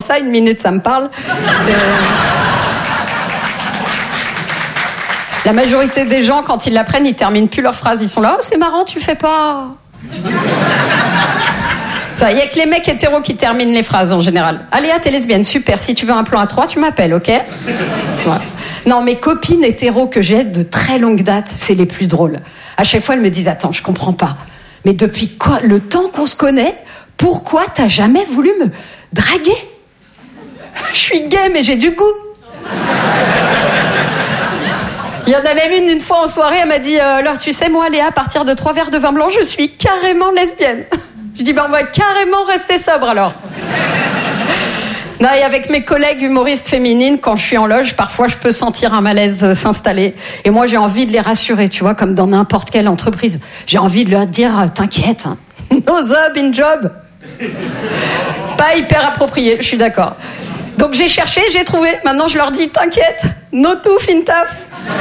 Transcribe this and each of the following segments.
ça, 1 minute, ça me parle. La majorité des gens, quand ils l'apprennent, ils terminent plus leurs phrases. Ils sont là, oh, c'est marrant, tu fais pas... Il n'y a que les mecs hétéros qui terminent les phrases en général. Aléa, t'es lesbienne, super. Si tu veux un plan à 3, tu m'appelles, ok? Ouais. Non, mes copines hétéros que j'ai de très longue date, c'est les plus drôles. À chaque fois, elles me disent, attends, je comprends pas. Mais depuis quoi, le temps qu'on se connaît, pourquoi t'as jamais voulu me draguer? Je suis gay, mais j'ai du goût. Il y en a même une fois en soirée, elle m'a dit, alors tu sais, moi, Léa, à partir de 3 verres de vin blanc, je suis carrément lesbienne. Je dis, on va carrément rester sobre alors. Non, et avec mes collègues humoristes féminines, quand je suis en loge, parfois je peux sentir un malaise s'installer. Et moi, j'ai envie de les rassurer, tu vois, comme dans n'importe quelle entreprise. J'ai envie de leur dire, t'inquiète, hein. No job in job. Pas hyper approprié, je suis d'accord. Donc j'ai cherché, j'ai trouvé. Maintenant, je leur dis, t'inquiète, no tooth in taf.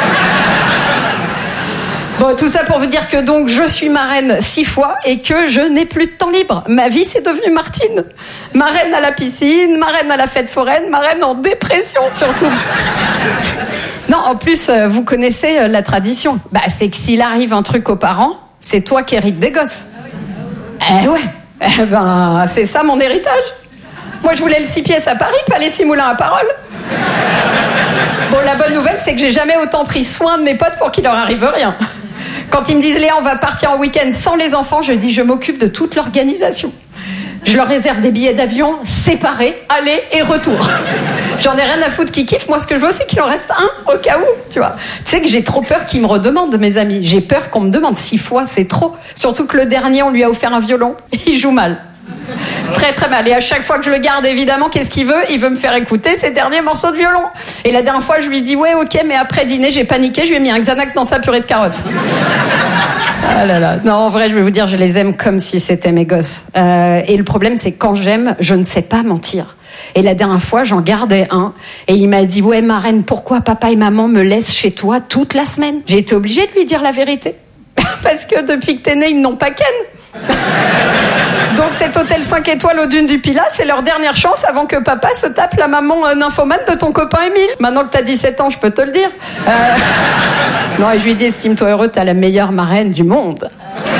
Bon, tout ça pour vous dire que donc je suis marraine 6 fois et que je n'ai plus de temps libre. Ma vie, c'est devenu Martine. Marraine à la piscine, marraine à la fête foraine, marraine en dépression surtout. Non, en plus, vous connaissez la tradition. Bah, c'est que s'il arrive un truc aux parents, c'est toi qui hérites des gosses. Eh ouais, eh ben, c'est ça mon héritage. Moi, je voulais le 6 pièces à Paris, pas les 6 moulins à Parole. Bon, la bonne nouvelle, c'est que j'ai jamais autant pris soin de mes potes pour qu'il leur arrive rien. Quand ils me disent, Léa, on va partir en week-end sans les enfants, je dis, je m'occupe de toute l'organisation. Je leur réserve des billets d'avion séparés, aller et retour. J'en ai rien à foutre qu'ils kiffent. Moi, ce que je veux, c'est qu'il en reste un au cas où, tu vois. Tu sais que j'ai trop peur qu'ils me redemandent, mes amis. J'ai peur qu'on me demande 6 fois, c'est trop. Surtout que le dernier, on lui a offert un violon. Il joue mal. Très très mal. Et à chaque fois que je le garde, évidemment, qu'est-ce qu'il veut? Il veut me faire écouter ses derniers morceaux de violon. Et la dernière fois, je lui dis, ouais, ok, mais après dîner, j'ai paniqué, je lui ai mis un Xanax dans sa purée de carottes. Ah là là. Non, en vrai, je vais vous dire, je les aime comme si c'était mes gosses. Et le problème, c'est que quand j'aime, je ne sais pas mentir. Et la dernière fois, j'en gardais un. Et il m'a dit, ouais, marraine, pourquoi papa et maman me laissent chez toi toute la semaine? J'ai été obligée de lui dire la vérité. Parce que depuis que t'es né, ils n'ont pas ken. Donc cet hôtel 5 étoiles aux dunes du Pilat, c'est leur dernière chance avant que papa se tape la maman nymphomane de ton copain Émile. Maintenant que t'as 17 ans, je peux te le dire. Non, et je lui dis, estime-toi heureux, t'as la meilleure marraine du monde.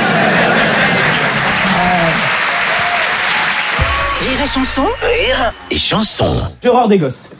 Rire et chanson. Rire et chanson. J'ai horreur des gosses.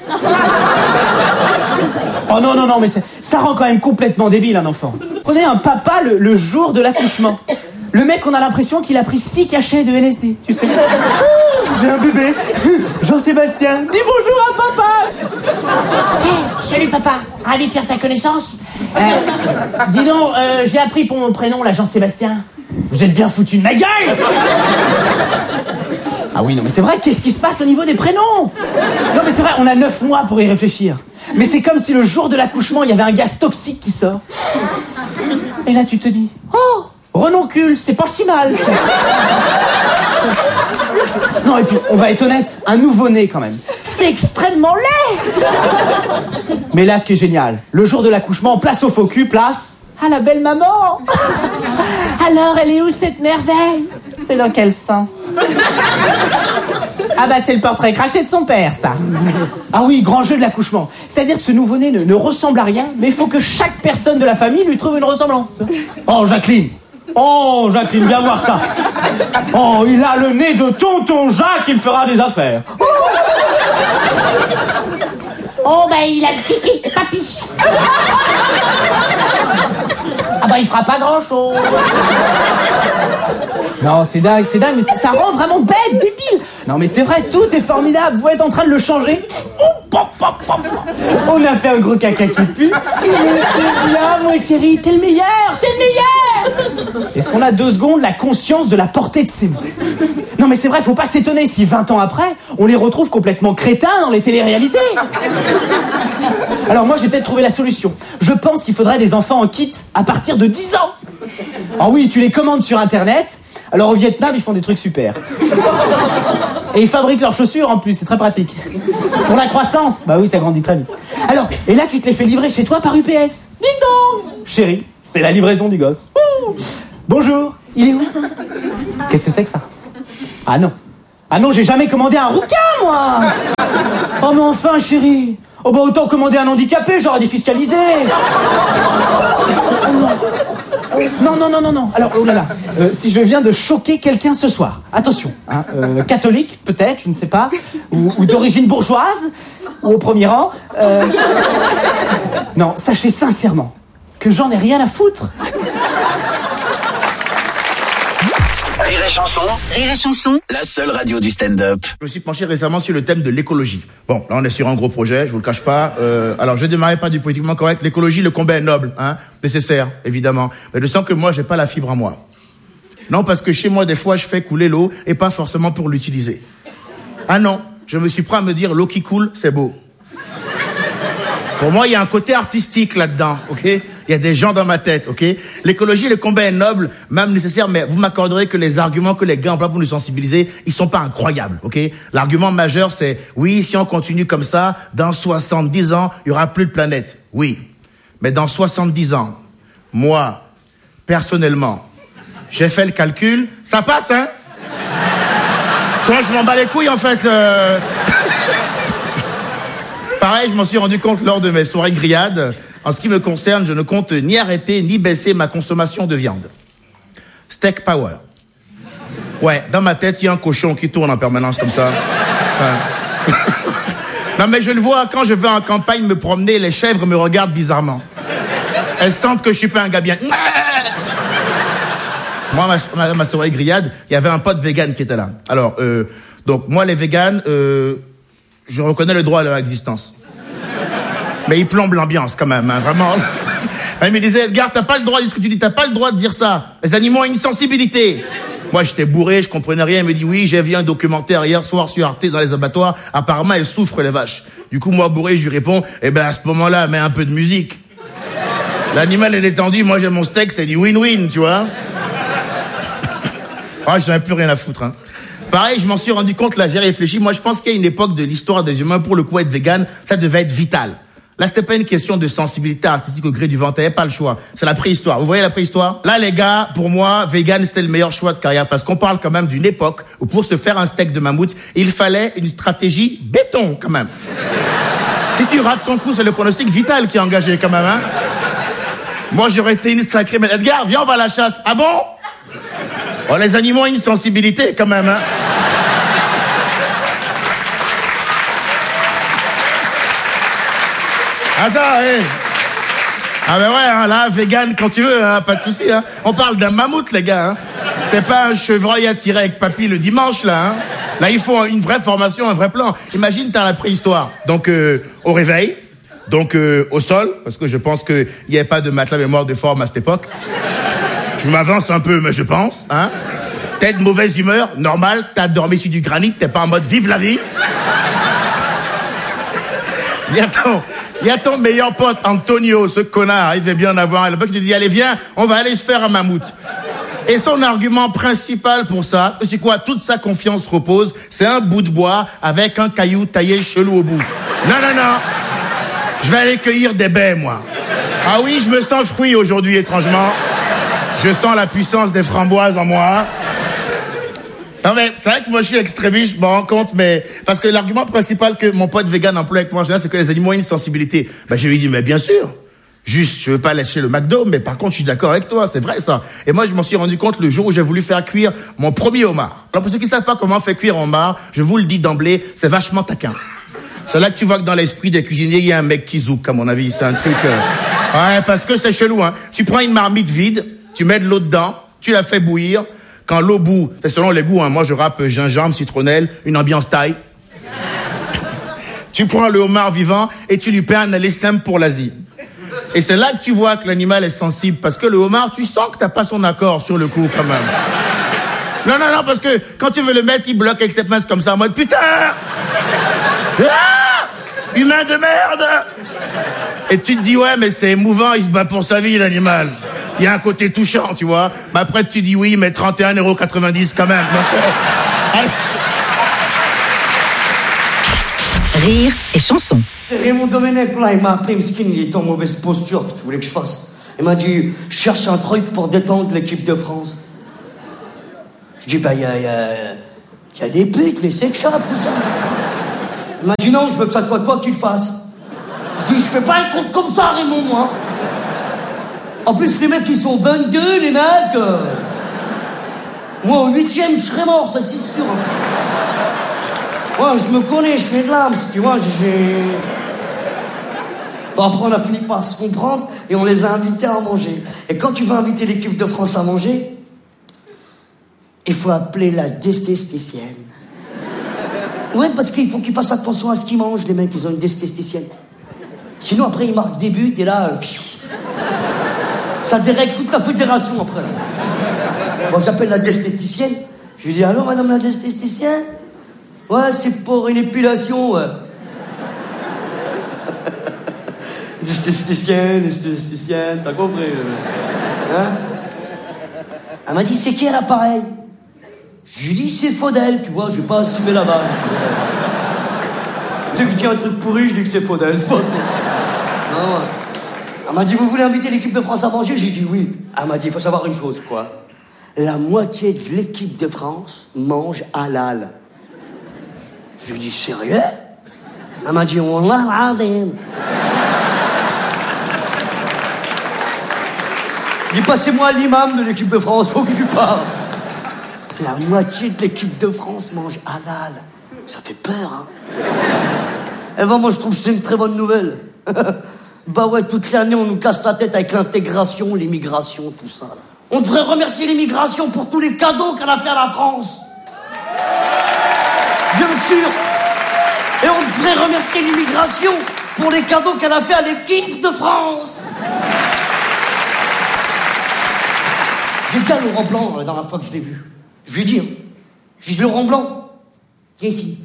Oh non, mais ça rend quand même complètement débile un enfant. Prenez un papa le jour de l'accouchement. Le mec, on a l'impression qu'il a pris 6 cachets de LSD. Tu sais. J'ai un bébé, Jean-Sébastien. Dis bonjour à papa. Salut papa, ravi de faire ta connaissance. Dis donc, j'ai appris pour mon prénom, là, Jean-Sébastien. Vous êtes bien foutu de ma gueule. Ah oui, non mais c'est vrai, qu'est-ce qui se passe au niveau des prénoms? Non mais c'est vrai, on a 9 mois pour y réfléchir. Mais c'est comme si le jour de l'accouchement, il y avait un gaz toxique qui sort. Et là tu te dis, oh, renoncule, c'est pas si mal. Non et puis, on va être honnête, un nouveau-né quand même. C'est extrêmement laid. Mais là, ce qui est génial, le jour de l'accouchement, place au faux cul, place à la belle maman. Alors, elle est où cette merveille? C'est dans quel sens? Ah bah c'est le portrait craché de son père, ça. Ah oui, grand jeu de l'accouchement. C'est-à-dire que ce nouveau-né ne ressemble à rien, mais il faut que chaque personne de la famille lui trouve une ressemblance. Oh Jacqueline, viens voir ça. Oh, il a le nez de tonton Jacques, il fera des affaires. Oh bah il a le kiki de papy. Ah bah il fera pas grand-chose. Non, c'est dingue, mais ça rend vraiment bête, débile. Non, mais c'est vrai, tout est formidable. Vous êtes en train de le changer. On a fait un gros caca qui pue. C'est bien, mon chéri, t'es le meilleur. Est-ce qu'on a 2 secondes la conscience de la portée de ces mots? Non, mais c'est vrai, faut pas s'étonner si 20 ans après, on les retrouve complètement crétins dans les téléréalités. Alors moi, j'ai peut-être trouvé la solution. Je pense qu'il faudrait des enfants en kit à partir de 10 ans. Ah oui, tu les commandes sur Internet. Alors au Vietnam, ils font des trucs super. Et ils fabriquent leurs chaussures en plus, c'est très pratique. Pour la croissance, bah oui, ça grandit très vite. Alors, et là, tu te les fais livrer chez toi par UPS. Ding dong. Chérie, c'est la livraison du gosse. Ouh. Bonjour, il est où? Qu'est-ce que c'est que ça? Ah non, j'ai jamais commandé un rouquin, moi. mais enfin, chérie. Oh bah autant commander un handicapé, j'aurais défiscalisé. Non. Alors, oh là là. Si je viens de choquer quelqu'un ce soir, attention. Hein, catholique, peut-être, je ne sais pas. Ou d'origine bourgeoise. Ou au premier rang. Non, sachez sincèrement que j'en ai rien à foutre. Rire et chanson, la seule radio du stand-up. Je me suis penché récemment sur le thème de l'écologie. Bon, là on est sur un gros projet, je vous le cache pas. Alors je ne démarrais pas du politiquement correct. L'écologie, le combat est noble, hein, nécessaire, évidemment. Mais je sens que moi, j'ai pas la fibre en moi. Non, parce que chez moi, des fois, je fais couler l'eau et pas forcément pour l'utiliser. Ah non, je me suis prêt à me dire, l'eau qui coule, c'est beau. Pour moi, il y a un côté artistique là-dedans, ok ? Il y a des gens dans ma tête, ok ? L'écologie, le combat est noble, même nécessaire, mais vous m'accorderez que les arguments que les gars emploient pour nous sensibiliser, ils sont pas incroyables, ok ? L'argument majeur, c'est, oui, si on continue comme ça, dans 70 ans, il y aura plus de planète. Oui. Mais dans 70 ans, moi, personnellement, j'ai fait le calcul, ça passe, hein ? Toi, je m'en bats les couilles, en fait. Pareil, je m'en suis rendu compte lors de mes soirées grillades. En ce qui me concerne, je ne compte ni arrêter ni baisser ma consommation de viande. Steak power. Ouais, dans ma tête, il y a un cochon qui tourne en permanence comme ça. Ouais. Non, mais je le vois, quand je vais en campagne me promener, les chèvres me regardent bizarrement. Elles sentent que je suis pas un gars bien. Moi, ma soirée grillade, il y avait un pote vegan qui était là. Alors, donc, moi, les véganes, je reconnais le droit à leur existence. Mais ils plombent l'ambiance quand même, hein, vraiment. Il me disait, Edgar, t'as pas le droit de dire ce que tu dis, t'as pas le droit de dire ça. Les animaux ont une sensibilité. Moi, j'étais bourré, je comprenais rien. Il me dit, oui, j'ai vu un documentaire hier soir sur Arte dans les abattoirs. Apparemment, elles souffrent, les vaches. Du coup, moi, bourré, je lui réponds, eh ben, à ce moment-là, mets un peu de musique. L'animal est détendu, moi, j'ai mon steak, c'est du win-win, tu vois. Ah, j'en ai plus rien à foutre, hein. Pareil, je m'en suis rendu compte, là, j'ai réfléchi. Moi, je pense qu'il y a une époque de l'histoire des humains, pour le coup, être vegan, ça devait être vital. Là, c'était pas une question de sensibilité artistique au gré du vent, t'avais pas le choix. C'est la préhistoire. Vous voyez la préhistoire? Là, les gars, pour moi, vegan, c'était le meilleur choix de carrière, parce qu'on parle quand même d'une époque où pour se faire un steak de mammouth, il fallait une stratégie béton, quand même. Si tu rates ton coup, c'est le pronostic vital qui est engagé, quand même, hein. Moi, j'aurais été une sacrée... Edgar, viens, on va à la chasse. Ah bon? Oh, les animaux ont une sensibilité, quand même, hein. Attends, hé. Ah ben ouais, hein, là, vegan quand tu veux, hein, pas de souci, hein. On parle d'un mammouth, les gars, hein. C'est pas un chevreuil à tirer avec papy le dimanche, là, hein. Là, il faut une vraie formation, un vrai plan. Imagine, t'as la préhistoire. Donc, au réveil. Donc, au sol, parce que je pense qu'il n'y avait pas de matelas mémoire de forme à cette époque. Je m'avance un peu, mais je pense, hein. T'es de mauvaise humeur, normal, t'as dormi sur du granit, t'es pas en mode vive la vie. Il y a ton meilleur pote, Antonio, ce connard, il devait bien en avoir. À l'époque, il te dit, allez, viens, on va aller se faire un mammouth. Et son argument principal pour ça, c'est quoi? Toute sa confiance repose, c'est un bout de bois avec un caillou taillé chelou au bout. Non. Je vais aller cueillir des baies, moi. Ah oui, je me sens fruit aujourd'hui, étrangement. Je sens la puissance des framboises en moi. Non mais c'est vrai que moi je suis extrémiste, je me rends compte, mais parce que l'argument principal que mon pote vegan emploie avec moi en général, c'est que les animaux ont une sensibilité. Ben je lui dis mais bien sûr, juste je veux pas lâcher le McDo, mais par contre je suis d'accord avec toi, c'est vrai ça. Et moi je m'en suis rendu compte le jour où j'ai voulu faire cuire mon premier homard. Alors pour ceux qui savent pas comment on fait cuire un homard, je vous le dis d'emblée, c'est vachement taquin. C'est là que tu vois que dans l'esprit des cuisiniers il y a un mec qui zouk à mon avis, c'est un truc. Ouais parce que c'est chelou hein. Tu prends une marmite vide, tu mets de l'eau dedans, tu la fais bouillir. Quand l'eau bout, c'est selon les goûts, hein. Moi je râpe gingembre, citronnelle, une ambiance thaï. Tu prends le homard vivant et tu lui peins un aller simple pour l'Asie. Et c'est là que tu vois que l'animal est sensible, parce que le homard, tu sens que t'as pas son accord sur le coup quand même. Non, parce que quand tu veux le mettre, il bloque avec ses pinces comme ça en mode putain! Ah! Humain de merde! Et tu te dis ouais mais c'est émouvant, il se bat pour sa vie l'animal. Il y a un côté touchant, tu vois. Mais après, tu dis oui, mais 31,90 € quand même. Donc, Rire et chanson. C'est Raymond Domenech, là, il m'a appelé, Mskin, il était en mauvaise posture, qu'est-ce que tu voulais que je fasse? Il m'a dit, je cherche un truc pour détendre l'équipe de France. Je dis, bah, il y a des putes, les sex shops, tout ça. Il m'a dit non, je veux que ça soit toi qui le fasses. Je dis, je fais pas un truc comme ça, Raymond, moi. En plus, les mecs, ils sont 22, les mecs. Moi, au 8e, je serais mort, ça, c'est sûr. Moi, je me connais, je fais de l'âme, tu vois, Bon, après, on a fini par se comprendre et on les a invités à manger. Et quand tu vas inviter l'équipe de France à manger, il faut appeler la diététicienne. Ouais, parce qu'il faut qu'ils fassent attention à ce qu'ils mangent, les mecs, ils ont une diététicienne. Sinon, après, ils marquent des buts et là... ça dérègle toute la fédération, après. Là. Bon, j'appelle la diététicienne. Je lui dis, allô, madame la diététicienne? Ouais, c'est pour une épilation, ouais. Diététicienne, t'as compris? Hein? Elle m'a dit, c'est qui l'appareil? Je lui dis, c'est Faudel, tu vois, j'ai pas assumé la vanne. Dès que je dis un truc pourri, je dis que c'est Faudel, de toute façon. Non. Elle m'a dit, vous voulez inviter l'équipe de France à manger? J'ai dit oui. Elle m'a dit, il faut savoir une chose, quoi. La moitié de l'équipe de France mange halal. Je lui ai dit, sérieux? Elle m'a dit, wallah al-azim. Dis, passez-moi l'imam de l'équipe de France, faut que je parle. La moitié de l'équipe de France mange halal. Ça fait peur, hein. Et ben, moi, je trouve que c'est une très bonne nouvelle. Bah ouais, toute l'année, on nous casse la tête avec l'intégration, l'immigration, tout ça. On devrait remercier l'immigration pour tous les cadeaux qu'elle a fait à la France. Bien sûr. Et on devrait remercier l'immigration pour les cadeaux qu'elle a fait à l'équipe de France. J'ai dit à Laurent Blanc, la dernière fois que je l'ai vu. Je lui ai dit, j'ai dit, Laurent Blanc, viens ici.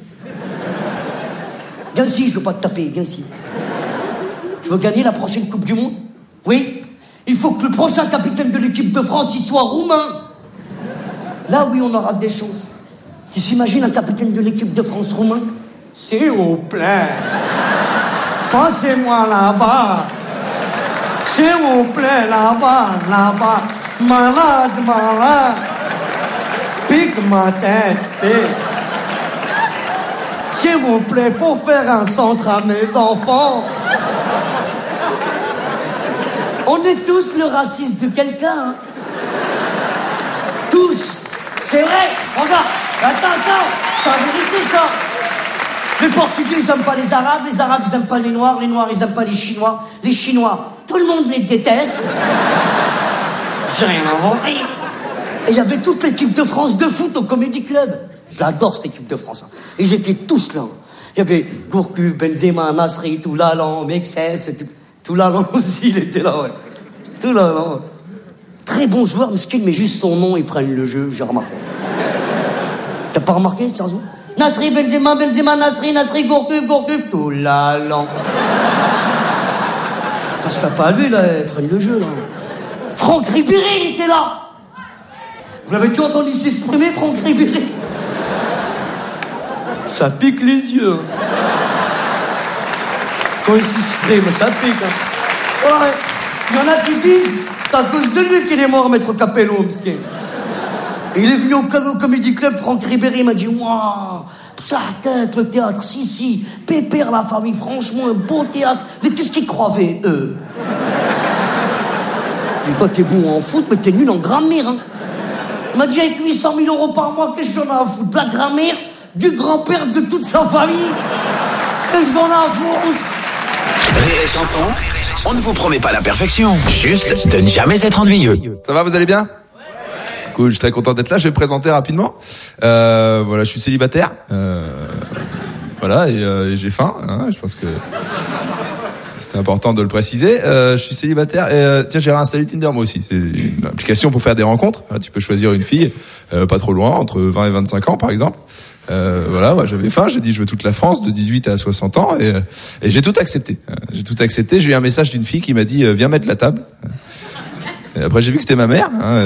Viens ici, je veux pas te taper, viens ici. Tu veux gagner la prochaine Coupe du Monde? Oui. Il faut que le prochain capitaine de l'équipe de France, il soit roumain. Là, oui, on aura des chances. Tu t'imagines un capitaine de l'équipe de France roumain? S'il vous plaît. Passez-moi là-bas. S'il vous plaît, là-bas, là-bas. Malade, malade. Pique ma tête. S'il vous plaît, pour faire un centre à mes enfants. On est tous le raciste de quelqu'un, hein. Tous. C'est vrai. Regarde. Attends. C'est la vérité, ça. Les Portugais, ils aiment pas les Arabes ils aiment pas les Noirs ils aiment pas les Chinois tout le monde les déteste. J'ai rien inventé. Et il y avait toute l'équipe de France de foot au Comedy Club. J'adore cette équipe de France, hein. Et ils étaient tous là. Il y avait Gourcuff, Benzema, Nasri, Toulalan, Mexès, Toulalan aussi, il était là, ouais. Toulalan. Très bon joueur, mesquin, mais juste son nom, ils prennent le jeu, j'ai remarqué. T'as pas remarqué, Sergio? Nasri, Benzema, Nasri, Gourcuff, Toulalan. Parce que pas lui, là, ils prennent le jeu, là. Franck Ribéry, il était là. Vous l'avez-tu entendu s'exprimer, Franck Ribéry? Ça pique les yeux. Quand il s'exprime, ça pique. Hein. Ouais. Il y en a qui disent, c'est à cause de lui qu'il est mort, Maître Capello, miskin. Il est venu au Comedy Club, Franck Ribéry, il m'a dit, waouh, ça tête, le théâtre, si, pépère la famille, franchement, un beau théâtre. Mais qu'est-ce qu'ils croyaient, eux? Il dit, toi, t'es bon en foot, mais t'es nul en grammaire, hein. Il m'a dit, avec 800 000 € par mois, qu'est-ce que j'en ai à foutre? De la grammaire du grand-père de toute sa famille. Qu'est-ce que j'en ai à foutre? Rire et chanson, on ne vous promet pas la perfection, juste de ne jamais être ennuyeux. Ça va, vous allez bien? Cool, je suis très content d'être là. Je vais me présenter rapidement. Voilà, je suis célibataire. Voilà, et j'ai faim. Hein, je pense que c'est important de le préciser. Je suis célibataire. Et tiens, j'ai réinstallé Tinder moi aussi. C'est une application pour faire des rencontres. Là, tu peux choisir une fille, pas trop loin, entre 20 et 25 ans par exemple. Voilà, moi j'avais faim, j'ai dit je veux toute la France de 18 à 60 ans et j'ai tout accepté. J'ai eu un message d'une fille qui m'a dit viens mettre la table. Et après j'ai vu que c'était ma mère. Hein,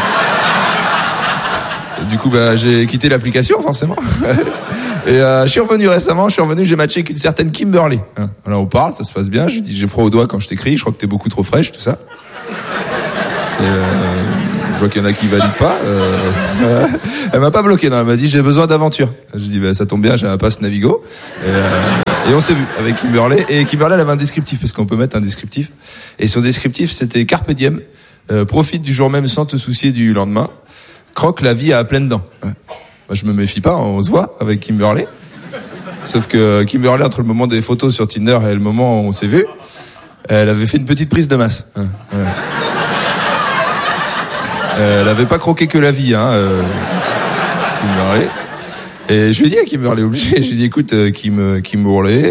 du coup bah j'ai quitté l'application forcément. Et je suis revenu récemment, j'ai matché avec une certaine Kimberly. Hein. Voilà, on parle, ça se passe bien. Je lui dis j'ai froid aux doigts quand je t'écris, je crois que t'es beaucoup trop fraîche, tout ça. Je vois qu'il y en a qui valident pas. Elle m'a pas bloqué, non. Elle m'a dit j'ai besoin d'aventure. Je dis ça tombe bien, j'ai un pass Navigo. Et on s'est vu avec Kimberley. Et Kimberley, elle avait un descriptif parce qu'on peut mettre un descriptif. Et son descriptif, c'était Carpe diem. Profite du jour même sans te soucier du lendemain. Croque la vie à pleines dents. Ouais. Moi, je me méfie pas, on se voit avec Kimberley. Sauf que Kimberley, entre le moment des photos sur Tinder et le moment où on s'est vu, elle avait fait une petite prise de masse. Ouais. Elle avait pas croqué que la vie, Kimberley. Et je lui ai dit à Kimberley, obligé, je lui ai dit écoute, Kimberley,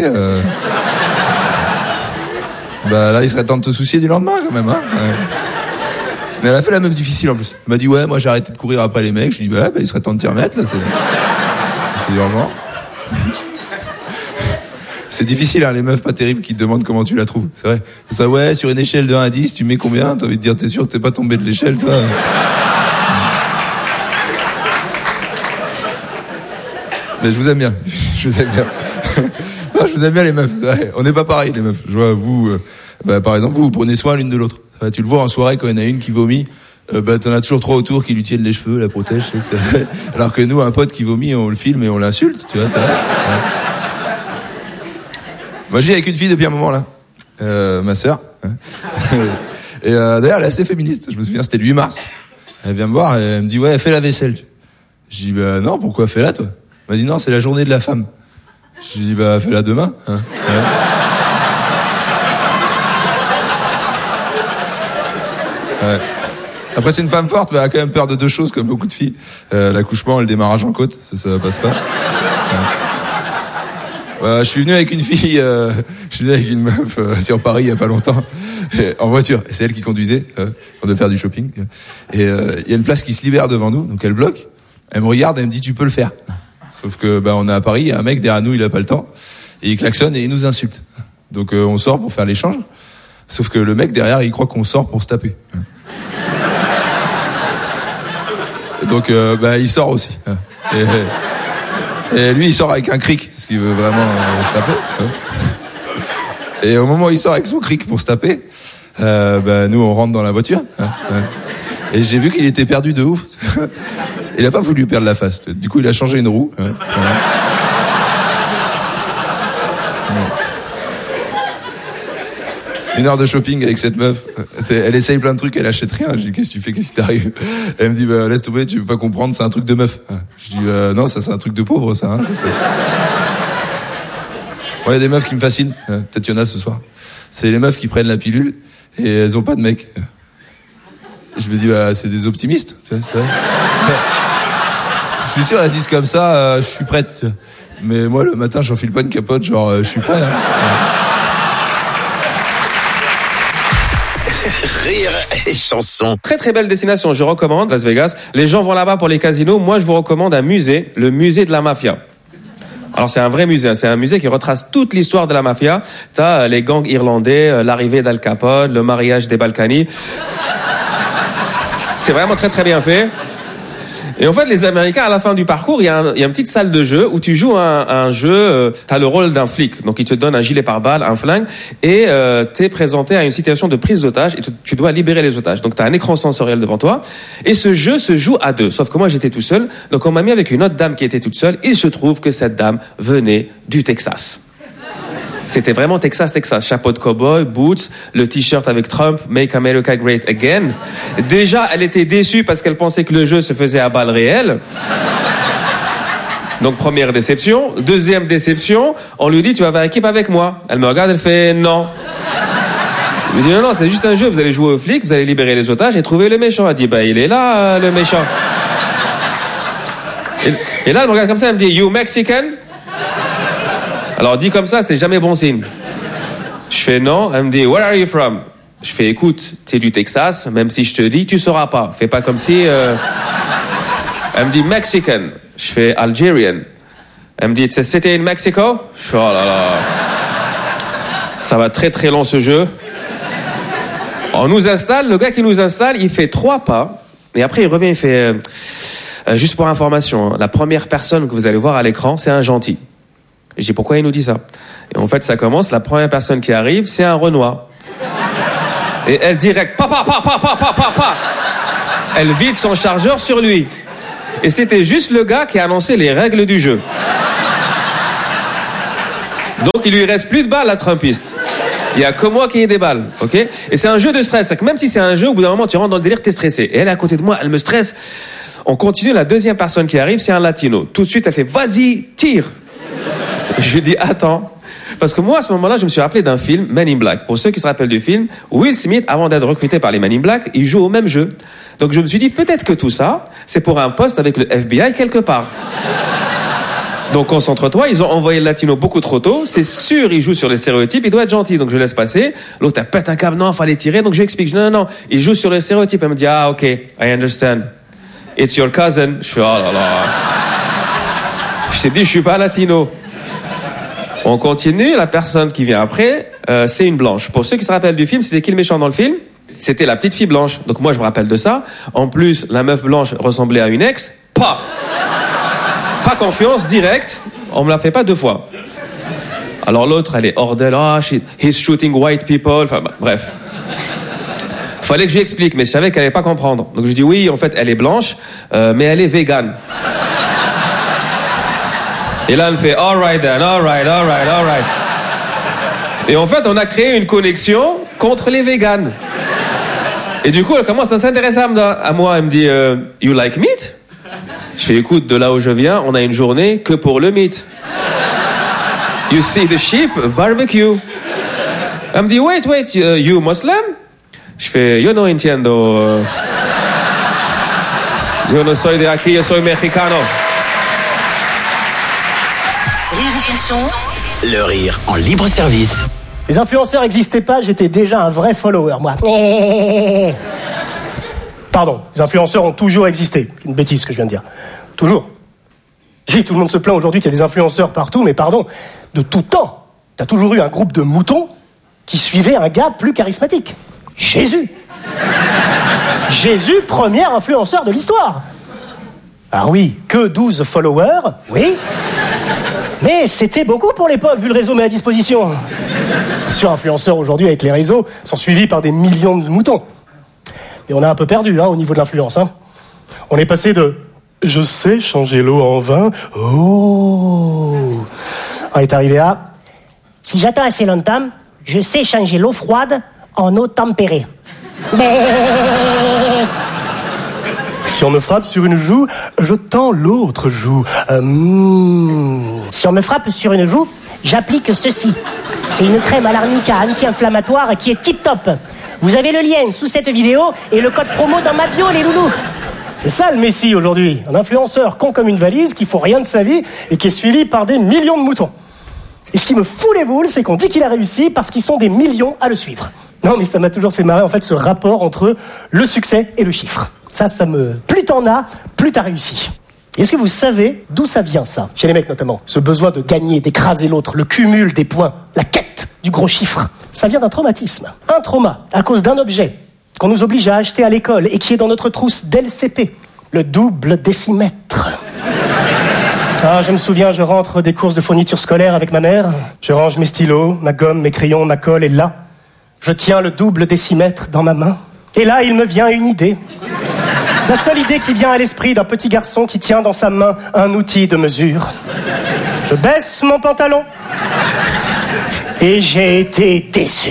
là il serait temps de te soucier du lendemain quand même, hein. Ouais. Mais elle a fait la meuf difficile en plus. Elle m'a dit ouais, moi j'ai arrêté de courir après les mecs. Je lui ai dit il serait temps de t'y remettre là, c'est urgent. C'est difficile, hein, les meufs pas terribles qui te demandent comment tu la trouves. C'est vrai. C'est ça, ouais, sur une échelle de 1 à 10, tu mets combien? T'as envie de dire, t'es sûr que t'es pas tombé de l'échelle, toi? Mais je vous aime bien. Je vous aime bien. Non, je vous aime bien les meufs. On n'est pas pareil les meufs. Je vois vous, par exemple, vous prenez soin l'une de l'autre. Tu le vois en soirée quand il y en a une qui vomit. T'en as toujours 3 autour qui lui tiennent les cheveux, la protègent. Alors que nous, un pote qui vomit, on le filme et on l'insulte. Tu vois, c'est vrai. Ouais. Moi, je vis avec une fille depuis un moment là, ma sœur. Et d'ailleurs, elle est assez féministe. Je me souviens, c'était le 8 mars. Elle vient me voir et elle me dit ouais, fais la vaisselle. Je dis non, pourquoi fais-la toi? Elle m'a dit non, c'est la journée de la femme. Je dis fais-la demain. Hein. Ouais. Ouais. Après, c'est une femme forte, mais elle a quand même peur de 2 choses, comme beaucoup de filles. L'accouchement et le démarrage en côte, ça passe pas. Ouais. Je suis venu avec une fille, je suis venu avec une meuf sur Paris il y a pas longtemps, en voiture. Et c'est elle qui conduisait, on devait faire du shopping. Et il y a une place qui se libère devant nous, donc elle bloque. Elle me regarde, elle me dit tu peux le faire. Sauf que on est à Paris, il y a un mec derrière nous, il a pas le temps, et il klaxonne et il nous insulte. Donc on sort pour faire l'échange. Sauf que le mec derrière, il croit qu'on sort pour se taper. Et donc il sort aussi. Et lui, il sort avec un cric, parce qu'il veut vraiment se taper. Et au moment où il sort avec son cric pour se taper, nous, on rentre dans la voiture. Et j'ai vu qu'il était perdu de ouf. Il a pas voulu perdre la face. Du coup, il a changé une roue. Une heure de shopping avec cette meuf. Elle essaye plein de trucs, elle achète rien. Je dis qu'est-ce que tu fais, qu'est-ce qui t'arrive? Elle me dit laisse tomber, tu veux pas comprendre, c'est un truc de meuf. Je dis non, ça c'est un truc de pauvre, ça. Hein, ça il y a des meufs qui me fascinent. Peut-être il y en a ce soir. C'est les meufs qui prennent la pilule et elles ont pas de mec. Je me dis c'est des optimistes. Tu vois, c'est vrai. Je suis sûr elles disent comme ça, je suis prête. Tu vois. Mais moi le matin j'enfile pas une capote, genre je suis prêt. Hein. Rire et chanson. Très très belle destination, je recommande Las Vegas. Les gens vont là-bas pour les casinos. Moi, je vous recommande un musée, le musée de la mafia. Alors c'est un vrai musée, c'est un musée qui retrace toute l'histoire de la mafia. T'as les gangs irlandais, l'arrivée d'Al Capone, le mariage des Balkany. C'est vraiment très très bien fait. Et en fait, les Américains, à la fin du parcours, il y a une petite salle de jeu où tu joues un jeu, t'as le rôle d'un flic. Donc, il te donne un gilet pare-balles, un flingue, et t'es présenté à une situation de prise d'otage, et tu dois libérer les otages. Donc, t'as un écran sensoriel devant toi, et ce jeu se joue à 2. Sauf que moi, j'étais tout seul, donc on m'a mis avec une autre dame qui était toute seule. Il se trouve que cette dame venait du Texas. C'était vraiment Texas. Chapeau de cow-boy, boots, le t-shirt avec Trump, Make America Great Again. Déjà, elle était déçue parce qu'elle pensait que le jeu se faisait à balles réelles. Donc, première déception. Deuxième déception, on lui dit, tu vas faire équipe avec moi. Elle me regarde, elle fait, non. Je lui dis, non, c'est juste un jeu. Vous allez jouer aux flics, vous allez libérer les otages et trouver le méchant. Elle dit, il est là, le méchant. Et là, elle me regarde comme ça, elle me dit, you Mexican? Alors, dit comme ça, c'est jamais bon signe. Je fais non. Elle me dit, where are you from? Je fais, écoute, t'es du Texas, même si je te dis, tu sauras pas. Fais pas comme si... Elle me dit, Mexican. Je fais, Algerian. Elle me dit, it's a city in Mexico? Je fais, oh là là. Ça va très très long ce jeu. On nous installe, le gars qui nous installe, il fait 3 pas. Et après, il revient, il fait, juste pour information, la première personne que vous allez voir à l'écran, c'est un gentil. Je dis, pourquoi il nous dit ça? Et en fait, ça commence, la première personne qui arrive, c'est un Renoir. Et elle direct, pa. Elle vide son chargeur sur lui. Et c'était juste le gars qui a annoncé les règles du jeu. Donc il lui reste plus de balles à Trumpiste. Il y a que moi qui ai des balles, ok? Et c'est un jeu de stress. C'est que même si c'est un jeu, au bout d'un moment, tu rentres dans le délire, t'es stressé. Et elle est à côté de moi, elle me stresse. On continue, la deuxième personne qui arrive, c'est un latino. Tout de suite, elle fait, vas-y, tire. Je lui dis, attends. Parce que moi, à ce moment-là, je me suis rappelé d'un film, Men in Black. Pour ceux qui se rappellent du film, Will Smith, avant d'être recruté par les Men in Black, il joue au même jeu. Donc je me suis dit, peut-être que tout ça, c'est pour un poste avec le FBI quelque part. Donc concentre-toi, ils ont envoyé le latino beaucoup trop tôt, c'est sûr il joue sur les stéréotypes, il doit être gentil, donc je laisse passer. L'autre elle pète un câble, non, fallait tirer, donc je lui explique, non, il joue sur les stéréotypes. Elle me dit, ah ok, I understand. It's your cousin. Je fais, oh là là. Je t'ai dit, je suis pas latino. On continue, la personne qui vient après, c'est une blanche. Pour ceux qui se rappellent du film, c'était qui le méchant dans le film? C'était la petite fille blanche. Donc moi je me rappelle de ça. En plus, la meuf blanche ressemblait à une ex. Pas confiance, direct. On me l'a fait pas 2 fois. Alors l'autre, elle est hors d'elle. He's shooting white people. Enfin bref. Fallait que je lui explique, mais je savais qu'elle allait pas comprendre. Donc je dis oui, en fait, elle est blanche, mais elle est végane. Et là, elle me fait all right then, all right. Et en fait, on a créé une connexion contre les véganes. Et du coup, elle commence à s'intéresser à moi. Elle me dit, you like meat? Je fais, écoute, de là où je viens, on a une journée que pour le meat. You see the sheep, barbecue. Elle me dit, wait, you Muslim? Je fais, yo no entiendo. Yo no soy de aquí, yo soy mexicano. Rire et chanson. Le rire en libre service. Les influenceurs n'existaient pas, j'étais déjà un vrai follower, moi. Pardon, les influenceurs ont toujours existé. C'est une bêtise ce que je viens de dire. Toujours. Si, tout le monde se plaint aujourd'hui qu'il y a des influenceurs partout, mais pardon, de tout temps, t'as toujours eu un groupe de moutons qui suivait un gars plus charismatique. Jésus. Jésus, premier influenceur de l'histoire. Alors oui, que 12 followers, oui. Mais c'était beaucoup pour l'époque, vu le réseau mis à disposition. Sur influenceurs aujourd'hui, avec les réseaux, sont suivis par des millions de moutons. Et on a un peu perdu, au niveau de l'influence, On est passé de « je sais changer l'eau en vin » oh. On est arrivé à « si j'attends assez longtemps, je sais changer l'eau froide en eau tempérée ». Si on me frappe sur une joue, je tends l'autre joue. Si on me frappe sur une joue, j'applique ceci. C'est une crème à l'arnica anti-inflammatoire qui est tip-top. Vous avez le lien sous cette vidéo et le code promo dans ma bio, les loulous. C'est ça le Messie aujourd'hui. Un influenceur con comme une valise qui faut rien de sa vie et qui est suivi par des millions de moutons. Et ce qui me fout les boules, c'est qu'on dit qu'il a réussi parce qu'ils sont des millions à le suivre. Non, mais ça m'a toujours fait marrer, en fait, ce rapport entre le succès et le chiffre. Ça me... Plus t'en as, plus t'as réussi. Est-ce que vous savez d'où ça vient, ça? Chez les mecs, notamment. Ce besoin de gagner, d'écraser l'autre, le cumul des points, la quête du gros chiffre. Ça vient d'un traumatisme. Un trauma, à cause d'un objet qu'on nous oblige à acheter à l'école et qui est dans notre trousse d'LCP. Le double décimètre. Ah, je me souviens, je rentre des courses de fourniture scolaire avec ma mère. Je range mes stylos, ma gomme, mes crayons, ma colle, et là, je tiens le double décimètre dans ma main. Et là, il me vient une idée. La seule idée qui vient à l'esprit d'un petit garçon qui tient dans sa main un outil de mesure. Je baisse mon pantalon. Et j'ai été déçu.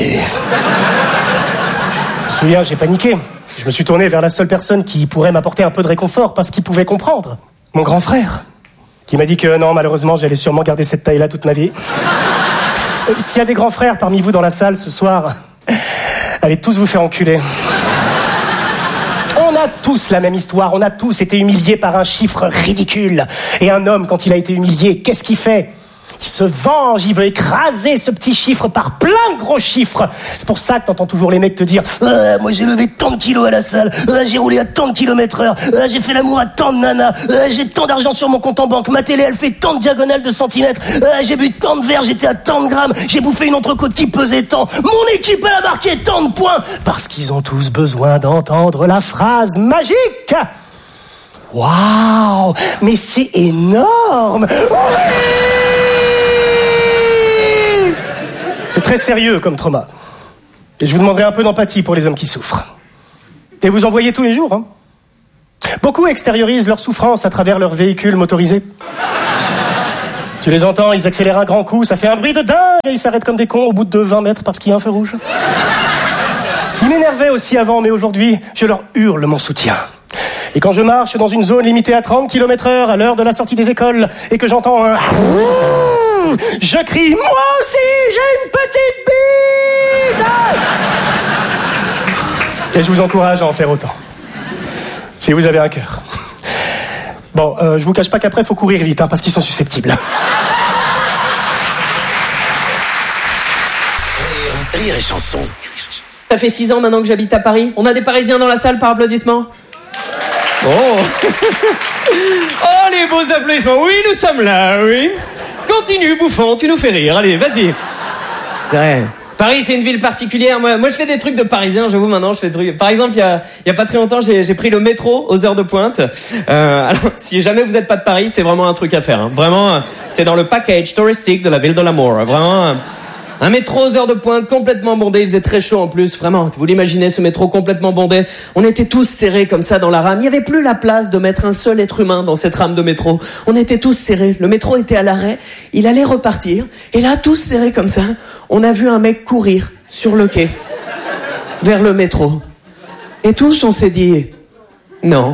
Je me souviens, j'ai paniqué. Je me suis tourné vers la seule personne qui pourrait m'apporter un peu de réconfort parce qu'il pouvait comprendre. Mon grand frère. Qui m'a dit que non, malheureusement, j'allais sûrement garder cette taille-là toute ma vie. S'il y a des grands frères parmi vous dans la salle ce soir, allez tous vous faire enculer. On a tous la même histoire, on a tous été humiliés par un chiffre ridicule. Et un homme, quand il a été humilié, qu'est-ce qu'il fait ? Il se venge, il veut écraser ce petit chiffre par plein de gros chiffres. C'est pour ça que t'entends toujours les mecs te dire « moi j'ai levé tant de kilos à la salle, j'ai roulé à tant de kilomètres/heure, j'ai fait l'amour à tant de nanas, j'ai tant d'argent sur mon compte en banque, ma télé elle fait tant de diagonales de centimètres, j'ai bu tant de verres, j'étais à tant de grammes, j'ai bouffé une entrecôte qui pesait tant, mon équipe elle a marqué tant de points !» Parce qu'ils ont tous besoin d'entendre la phrase magique. Waouh, mais c'est énorme. Oui. C'est très sérieux comme trauma. Et je vous demanderai un peu d'empathie pour les hommes qui souffrent. Et vous en voyez tous les jours, Beaucoup extériorisent leur souffrance à travers leur véhicule motorisé. Tu les entends, ils accélèrent un grand coup, ça fait un bruit de dingue et ils s'arrêtent comme des cons au bout de 20 mètres parce qu'il y a un feu rouge. Ils m'énervaient aussi avant, mais aujourd'hui, je leur hurle mon soutien. Et quand je marche dans une zone limitée à 30 km/h à l'heure de la sortie des écoles et que j'entends un... Je crie, moi aussi, j'ai une petite bite! Et je vous encourage à en faire autant. Si vous avez un cœur. Bon, je vous cache pas qu'après, faut courir vite, parce qu'ils sont susceptibles. Rire et chanson. Ça fait 6 ans maintenant que j'habite à Paris. On a des Parisiens dans la salle par applaudissement. Oh. Oh, les beaux applaudissements. Oui, nous sommes là, oui. Continue, bouffon, tu nous fais rire. Allez, vas-y. C'est vrai. Paris, c'est une ville particulière. Moi, je fais des trucs de Parisien, j'avoue, maintenant, je fais des trucs. Par exemple, il y a pas très longtemps, j'ai pris le métro aux heures de pointe. Alors, si jamais vous êtes pas de Paris, c'est vraiment un truc à faire, hein. Vraiment, c'est dans le package touristique de la ville de l'amour. Vraiment, un métro aux heures de pointe, complètement bondé. Il faisait très chaud en plus, vraiment. Vous l'imaginez, ce métro complètement bondé. On était tous serrés comme ça dans la rame. Il n'y avait plus la place de mettre un seul être humain dans cette rame de métro. On était tous serrés. Le métro était à l'arrêt. Il allait repartir. Et là, tous serrés comme ça, on a vu un mec courir sur le quai vers le métro. Et tous, on s'est dit, non.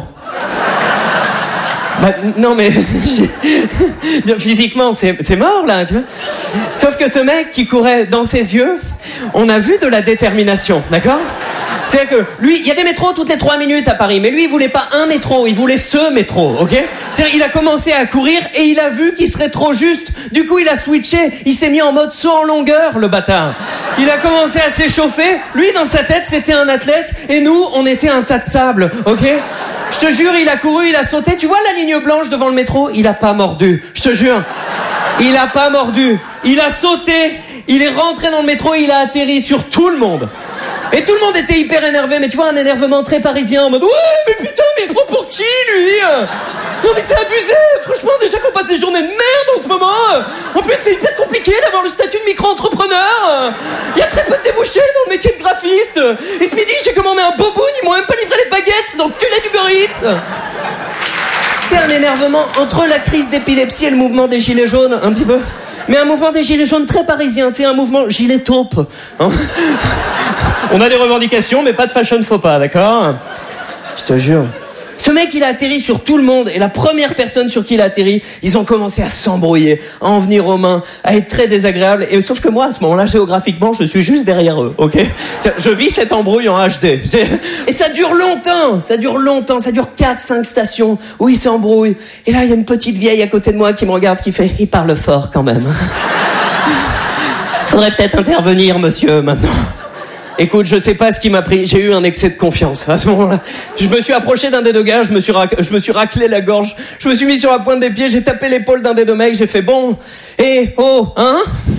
Bah, non mais physiquement c'est mort là, tu vois. Sauf que ce mec qui courait dans ses yeux, on a vu de la détermination, d'accord? C'est-à-dire que lui, il y a des métros toutes les 3 minutes à Paris, mais lui il voulait pas un métro, il voulait ce métro, ok? C'est-à-dire il a commencé à courir et il a vu qu'il serait trop juste. Du coup il a switché, il s'est mis en mode saut en longueur, le bâtard. Il a commencé à s'échauffer. Lui dans sa tête c'était un athlète et nous on était un tas de sable, ok? Je te jure, il a couru, il a sauté. Tu vois la ligne blanche devant le métro? Il a pas mordu. Je te jure. Il a pas mordu. Il a sauté. Il est rentré dans le métro et il a atterri sur tout le monde. Et tout le monde était hyper énervé. Mais tu vois, un énervement très parisien en mode, ouais, mais putain, mais il se prend pour qui, lui? Non, mais c'est abusé. Franchement, déjà qu'on passe des journées de merde en ce moment. En plus, c'est hyper compliqué d'avoir le statut de micro-entrepreneur. Il y a très peu de débouchés dans le métier de graphiste. Et ce midi, j'ai commandé un boboon. Ils m'ont même pas livré les baguettes. Ces enculés d'Uber Eats. C'est un énervement entre la crise d'épilepsie et le mouvement des gilets jaunes, un petit peu. Mais un mouvement des gilets jaunes très parisien, tu sais, un mouvement gilet taupe. Hein. On a des revendications, mais pas de fashion faux pas, d'accord? Je te jure. Ce mec, il a atterri sur tout le monde, et la première personne sur qui il a atterri, ils ont commencé à s'embrouiller, à en venir aux mains, à être très désagréables. Et sauf que moi, à ce moment-là, géographiquement, je suis juste derrière eux, ok? Je vis cette embrouille en HD. Et ça dure longtemps, ça dure 4-5 stations où ils s'embrouillent. Et là, il y a une petite vieille à côté de moi qui me regarde, qui fait, il parle fort quand même. Faudrait peut-être intervenir, monsieur, maintenant. Écoute, je sais pas ce qui m'a pris. J'ai eu un excès de confiance. À ce moment-là, je me suis approché d'un des deux gars, je me suis raclé la gorge, je me suis mis sur la pointe des pieds, j'ai tapé l'épaule d'un des deux mecs, j'ai fait bon. Et oh, hein?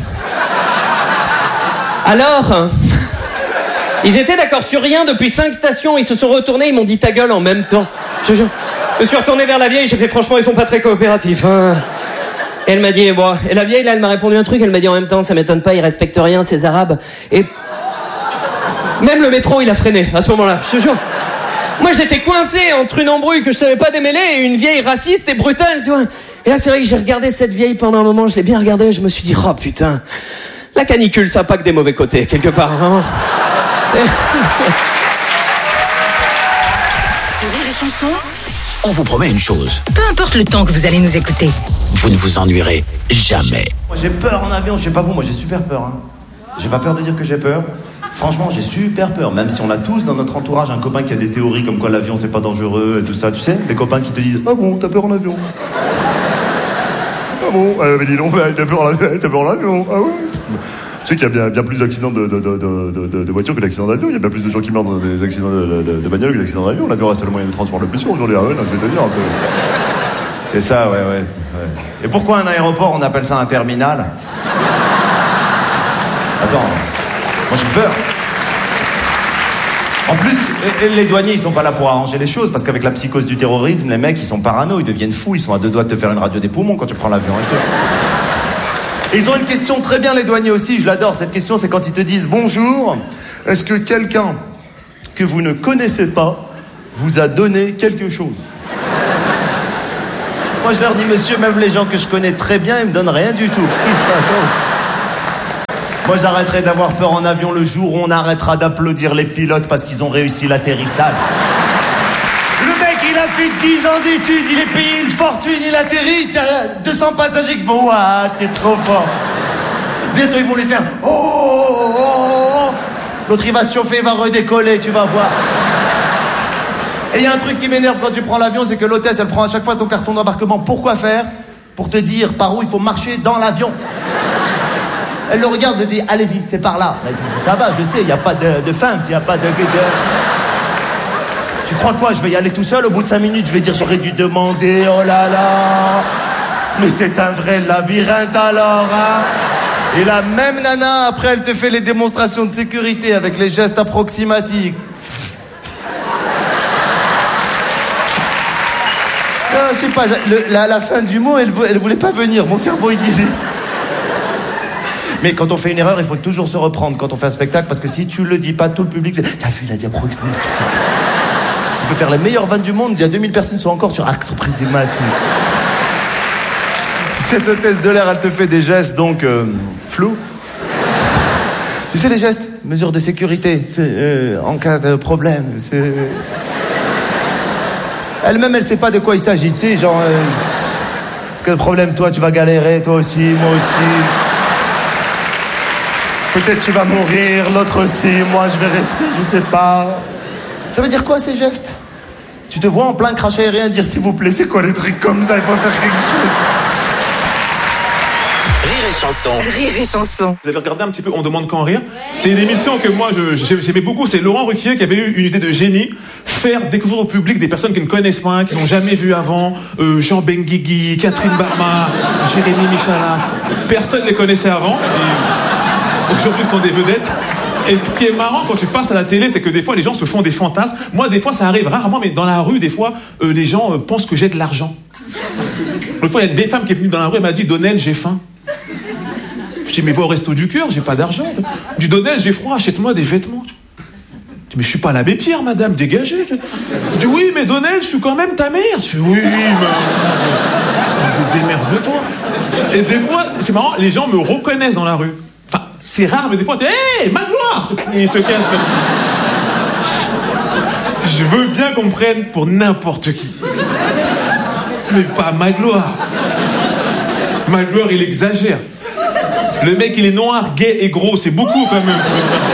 Alors, ils étaient d'accord sur rien depuis 5 stations. Ils se sont retournés, ils m'ont dit ta gueule en même temps. Je me suis retourné vers la vieille, j'ai fait franchement, ils sont pas très coopératifs. Hein. Et elle m'a dit, bon, et la vieille là, elle m'a répondu un truc. Elle m'a dit en même temps, ça m'étonne pas, ils respectent rien, ces Arabes. Et même le métro, il a freiné à ce moment-là, je te jure. Moi, j'étais coincé entre une embrouille que je savais pas démêler et une vieille raciste et brutale, tu vois. Et là, c'est vrai que j'ai regardé cette vieille pendant un moment, je l'ai bien regardée, je me suis dit, oh putain, la canicule, ça a pas que des mauvais côtés, quelque part, hein. Sur Rire et Chanson, on vous promet une chose. Peu importe le temps que vous allez nous écouter, Vous ne vous ennuierez jamais. Moi, j'ai peur en avion, je sais pas vous, moi j'ai super peur, hein. J'ai pas peur de dire que j'ai peur. Franchement, j'ai super peur, même si on a tous dans notre entourage un copain qui a des théories comme quoi l'avion c'est pas dangereux et tout ça, tu sais, les copains qui te disent « Ah bon, t'as peur en avion ?» « Ah bon, mais dis donc, t'as peur en avion, ah ouais ?» Tu sais qu'il y a bien plus d'accidents de voitures que d'accidents d'avion, il y a bien plus de gens qui meurent dans des accidents de bagnole que d'accidents d'avion, l'avion reste le moyen de transport le plus sûr aujourd'hui, ah ouais, non, je vais te dire. C'est ça, ouais. Et pourquoi un aéroport, on appelle ça un terminal? Attends, moi j'ai peur. En plus, les douaniers, ils sont pas là pour arranger les choses, parce qu'avec la psychose du terrorisme, les mecs, ils sont parano, ils deviennent fous, ils sont à 2 doigts de te faire une radio des poumons quand tu prends l'avion. Et ils ont une question très bien, les douaniers aussi, je l'adore. Cette question, c'est quand ils te disent « Bonjour, est-ce que quelqu'un que vous ne connaissez pas vous a donné quelque chose. Moi, je leur dis, monsieur, même les gens que je connais très bien, ils me donnent rien du tout. Qu'est-ce qui se passe? Moi, j'arrêterai d'avoir peur en avion le jour où on arrêtera d'applaudir les pilotes parce qu'ils ont réussi l'atterrissage. Le mec, il a fait 10 ans d'études, il est payé une fortune, il atterrit, il y a 200 passagers qui vont, waouh, c'est trop fort. Bientôt, ils vont lui faire, oh, oh, oh, oh. L'autre, il va se chauffer, il va redécoller, tu vas voir. Et il y a un truc qui m'énerve quand tu prends l'avion, c'est que l'hôtesse, elle prend à chaque fois ton carton d'embarquement. Pourquoi faire? Pour te dire par où il faut marcher dans l'avion. Elle le regarde et dit, allez-y, c'est par là. Mais ça va, je sais, il n'y a pas de feinte, il n'y a pas de... Tu crois quoi? Je vais y aller tout seul, au bout de 5 minutes, je vais dire, j'aurais dû demander, oh là là. Mais c'est un vrai labyrinthe alors, hein. Et la même nana, après, elle te fait les démonstrations de sécurité avec les gestes approximatifs. Je sais pas, la fin du mot, elle voulait pas venir. Mon cerveau, il disait. Mais quand on fait une erreur, il faut toujours se reprendre quand on fait un spectacle, parce que si tu le dis pas, tout le public, t'as vu, il a dit approximatif. On peut faire les meilleures vannes du monde, il y a 2000 personnes qui sont encore sur axe approximatif. Cette hôtesse de l'air, elle te fait des gestes, donc, flous. Tu sais les gestes? Mesures de sécurité, en cas de problème, c'est... Elle-même, elle sait pas de quoi il s'agit, tu sais, genre... quel problème, toi, tu vas galérer, toi aussi, moi aussi. Peut-être tu vas mourir, l'autre aussi, moi je vais rester, je sais pas. Ça veut dire quoi, ces gestes? Tu te vois en plein crash aérien dire, s'il vous plaît, c'est quoi les trucs comme ça? Il faut faire quelque chose. Rire et chanson. Rire et chanson. Vous avez regardé un petit peu On demande qu'en rire. C'est une émission que moi j'aimais beaucoup. C'est Laurent Ruquier qui avait eu une idée de génie. Faire découvrir au public des personnes qui ne connaissent pas, qui n'ont jamais vu avant. Jean Benguigui, Catherine Barma, Jérémy Michalak. Personne ne les connaissait avant. Et aujourd'hui, sont des vedettes. Et ce qui est marrant quand tu passes à la télé, c'est que des fois les gens se font des fantasmes. Moi, des fois, ça arrive rarement, mais dans la rue, des fois, les gens pensent que j'ai de l'argent. L'autre fois, il y a une femme qui est venue dans la rue, elle m'a dit, Donnel, j'ai faim. Je dis, mais va au resto du cœur, j'ai pas d'argent. Je dis, Donnel, j'ai froid, achète-moi des vêtements. Je dis, mais je suis pas l'abbé Pierre, madame, dégagez. Je dis, oui, mais Donnel, je suis quand même ta mère. Je dis, oui, mais... démerde-toi. Et des fois, c'est marrant, les gens me reconnaissent dans la rue. Enfin, c'est rare, mais des fois, tu dis, hé, Magloire! Et ils se cassent. Je veux bien qu'on me prenne pour n'importe qui. Mais pas Magloire. Magloire, il exagère. Le mec, il est noir, gay et gros, c'est beaucoup quand même.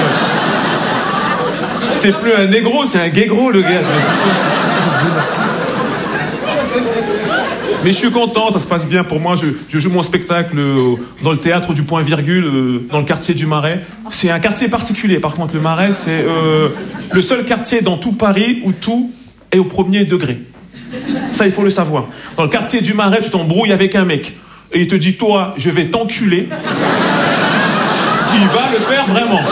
C'est plus un négro, c'est un gay gros, le gars. Mais je suis content, ça se passe bien pour moi. Je joue mon spectacle dans le théâtre du Point Virgule, dans le quartier du Marais. C'est un quartier particulier, par contre, le Marais, c'est le seul quartier dans tout Paris où tout est au premier degré. Ça, il faut le savoir. Dans le quartier du Marais, tu t'embrouilles avec un mec. Et il te dit, toi, je vais t'enculer. Il va le faire vraiment.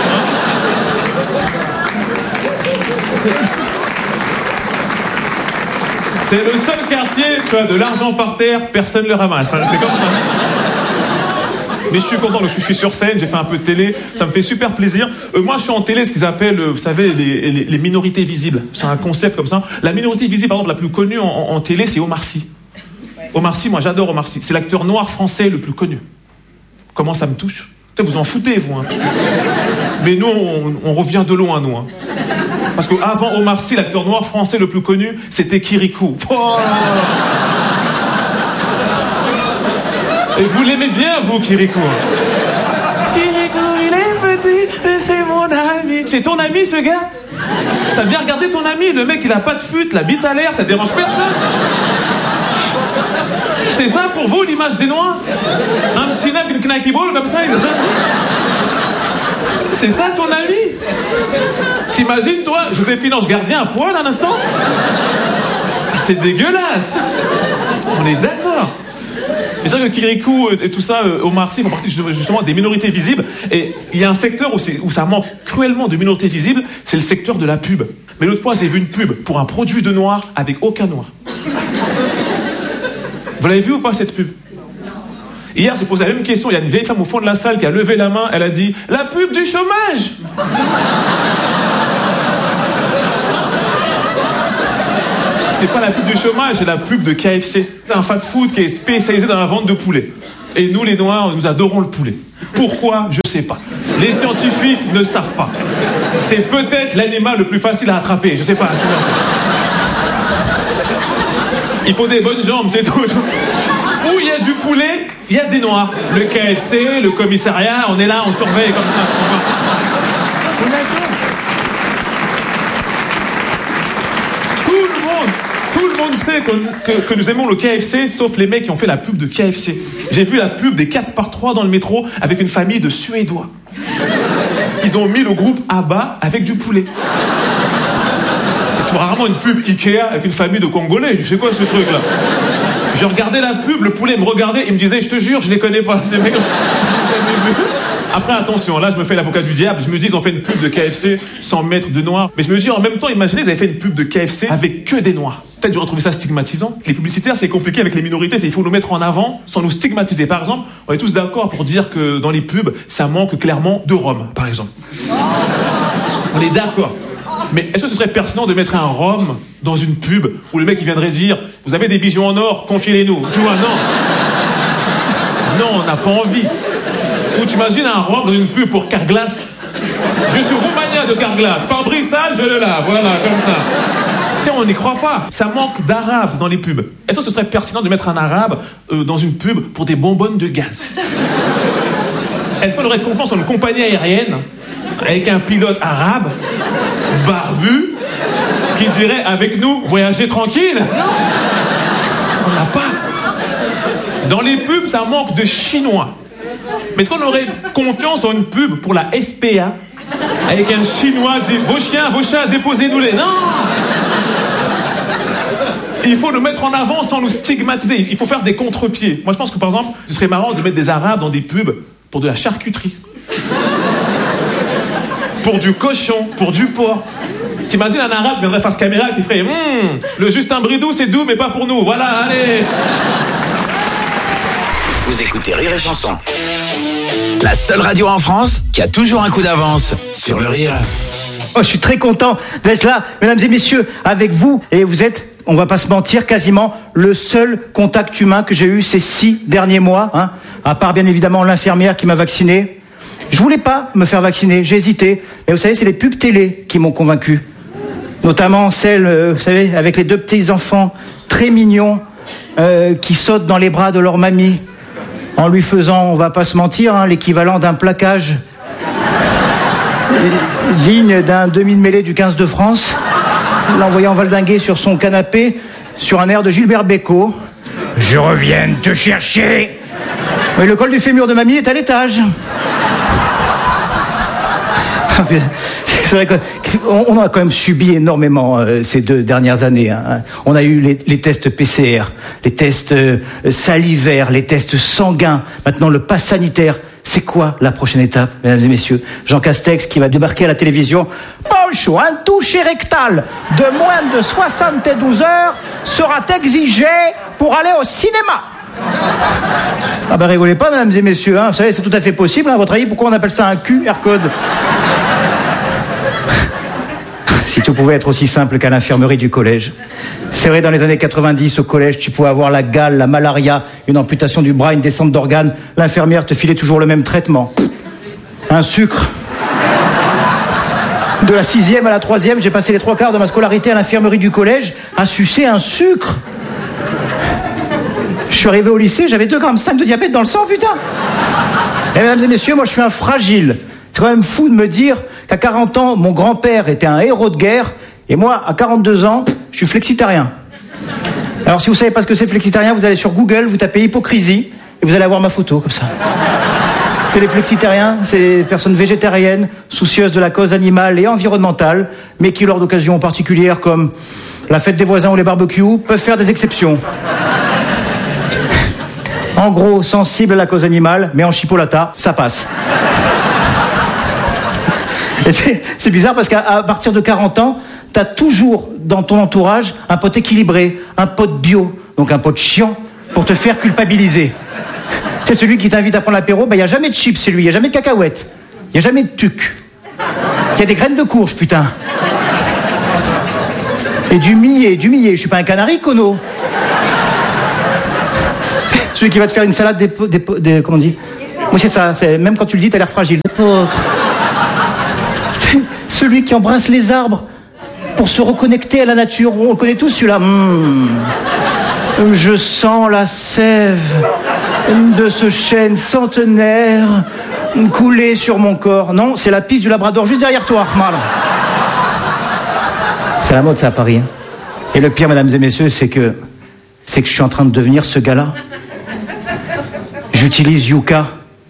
C'est le seul quartier, tu as de l'argent par terre, personne ne le ramasse. C'est comme ça. Mais je suis content, je suis sur scène, j'ai fait un peu de télé, ça me fait super plaisir. Moi, je suis en télé, ce qu'ils appellent, vous savez, les minorités visibles. C'est un concept comme ça. La minorité visible, par exemple, la plus connue en télé, c'est Omar Sy. Omar Sy, moi j'adore Omar Sy. C'est l'acteur noir français le plus connu. Comment ça me touche? Vous en foutez, vous. Hein. Mais nous, on revient de loin, nous. Hein. Parce qu'avant Omar Sy, l'acteur noir français le plus connu, c'était Kirikou. Oh, et vous l'aimez bien, vous, Kirikou. Kirikou, il est petit, mais c'est mon ami. C'est ton ami, ce gars? T'as bien regardé ton ami? Le mec, il a pas de fut, la bite à l'air, ça dérange personne. C'est ça pour vous, l'image des Noirs? Un petit nain, une knacky ball, comme ça. C'est ça ton ami? T'imagines, toi, Joséphine Ange Gardien à poil un instant? C'est dégueulasse. On est d'accord. C'est vrai que Kirikou et tout ça, Omar Sy font partie justement des minorités visibles. Et il y a un secteur où ça manque cruellement de minorités visibles, c'est le secteur de la pub. Mais l'autre fois, j'ai vu une pub pour un produit de noir avec aucun noir. Vous l'avez vu ou pas, cette pub? Hier, j'ai posé la même question. Il y a une vieille femme au fond de la salle qui a levé la main. Elle a dit « La pub du chômage !» c'est pas la pub du chômage, c'est la pub de KFC. C'est un fast-food qui est spécialisé dans la vente de poulet. Et nous, les Noirs, nous adorons le poulet. Pourquoi? Je sais pas. Les scientifiques ne savent pas. C'est peut-être l'animal le plus facile à attraper, je sais pas. Il faut des bonnes jambes, c'est tout. Où il y a du poulet, il y a des Noirs. Le KFC, le commissariat, on est là, on surveille comme ça. Tout le monde sait que nous aimons le KFC, sauf les mecs qui ont fait la pub de KFC. J'ai vu la pub des 4x3 dans le métro avec une famille de Suédois. Ils ont mis le groupe ABBA avec du poulet. Tu vois rarement une pub Ikea avec une famille de Congolais. Je sais quoi ce truc là? Je regardais la pub, le poulet me regardait, il me disait, je te jure, je les connais pas. Ces mecs, après, attention, là, je me fais l'avocat du diable. Je me dis, ils ont fait une pub de KFC sans mettre de noirs. Mais je me dis, en même temps, imaginez, ils avaient fait une pub de KFC avec que des noirs. Peut-être j'aurais trouvé ça stigmatisant. Les publicitaires, c'est compliqué avec les minorités. Il faut nous mettre en avant sans nous stigmatiser. Par exemple, on est tous d'accord pour dire que dans les pubs, ça manque clairement de rhum, par exemple. On est d'accord. Mais est-ce que ce serait pertinent de mettre un rhum dans une pub où le mec il viendrait dire, vous avez des bijoux en or, confiez-les-nous. Tu vois, non. Non, on n'a pas envie. Ou tu imagines un rhum dans une pub pour Carglass. Je suis Roumania de Carglass. Par Bristol, je le lave. Voilà, comme ça. Si on n'y croit pas, ça manque d'arabe dans les pubs. Est-ce que ce serait pertinent de mettre un arabe dans une pub pour des bonbonnes de gaz? Est-ce qu'on aurait confiance dans une compagnie aérienne avec un pilote arabe, barbu, qui dirait avec nous, voyagez tranquille? On n'a pas. Dans les pubs, ça manque de chinois. Mais est-ce qu'on aurait confiance en une pub pour la SPA avec un chinois dit vos chiens, déposez-nous-les? Non! Il faut nous mettre en avant sans nous stigmatiser. Il faut faire des contre-pieds. Moi, je pense que, par exemple, ce serait marrant de mettre des arabes dans des pubs pour de la charcuterie. Pour du cochon, pour du porc. T'imagines un arabe viendrait face caméra qui ferait le Justin Bridou, c'est doux, mais pas pour nous. Voilà, allez! Vous écoutez Rire et Chanson. La seule radio en France qui a toujours un coup d'avance sur le rire. Oh, je suis très content d'être là, mesdames et messieurs, avec vous. Et vous êtes, on va pas se mentir, quasiment le seul contact humain que j'ai eu ces 6 derniers mois. Hein, à part bien évidemment l'infirmière qui m'a vacciné. Je voulais pas me faire vacciner, j'ai hésité. Mais vous savez, c'est les pubs télé qui m'ont convaincu. Notamment celle, vous savez, avec les 2 petits enfants très mignons qui sautent dans les bras de leur mamie en lui faisant, on va pas se mentir, hein, l'équivalent d'un plaquage digne d'un demi-mêlée du 15 de France, l'envoyant valdinguer sur son canapé sur un air de Gilbert Bécaud. Je reviens te chercher. Oui, le col du fémur de mamie est à l'étage. C'est vrai qu'on a quand même subi énormément ces 2 dernières années. Hein. On a eu les tests PCR, les tests salivaires, les tests sanguins, maintenant le pass sanitaire. C'est quoi la prochaine étape, mesdames et messieurs? Jean Castex qui va débarquer à la télévision. Bonjour, un toucher rectal de moins de 72 heures sera exigé pour aller au cinéma. Ah bah rigolez pas, mesdames et messieurs, hein. Vous savez, c'est tout à fait possible, hein. À votre avis, pourquoi on appelle ça un QR code? Si tout pouvait être aussi simple qu'à l'infirmerie du collège. C'est vrai, dans les années 90, au collège, tu pouvais avoir la gale, la malaria, une amputation du bras, une descente d'organes. L'infirmière te filait toujours le même traitement. Un sucre. De la 6e à la 3e, j'ai passé les 3/4 de ma scolarité à l'infirmerie du collège à sucer un sucre. Je suis arrivé au lycée, j'avais 2,5 g de diabète dans le sang, putain. Et mesdames et messieurs, moi je suis un fragile. C'est quand même fou de me dire qu'à 40 ans, mon grand-père était un héros de guerre, et moi, à 42 ans, je suis flexitarien. Alors si vous savez pas ce que c'est flexitarien, vous allez sur Google, vous tapez hypocrisie, et vous allez avoir ma photo, comme ça. Que les flexitariens, c'est des personnes végétariennes, soucieuses de la cause animale et environnementale, mais qui, lors d'occasions particulières comme la fête des voisins ou les barbecues, peuvent faire des exceptions. En gros, sensible à la cause animale, mais en chipolata, ça passe. Et c'est bizarre parce qu'à partir de 40 ans, t'as toujours dans ton entourage un pote équilibré, un pote bio, donc un pote chiant, pour te faire culpabiliser. C'est celui qui t'invite à prendre l'apéro, il n'y a jamais de chips, c'est lui, il n'y a jamais de cacahuètes, il n'y a jamais de tuc. Il y a des graines de courge, putain. Et du millet. Je suis pas un canari, Kono. Celui qui va te faire une salade comment on dit? Oui, c'est ça. Même quand tu le dis, t'as l'air fragile. Celui qui embrasse les arbres pour se reconnecter à la nature. On le connaît tous, celui-là. Je sens la sève de ce chêne centenaire couler sur mon corps. Non, c'est la piste du Labrador juste derrière toi, Ahmad. C'est la mode, ça, à Paris. Hein. Et le pire, mesdames et messieurs, c'est que je suis en train de devenir ce gars-là. J'utilise Yuka.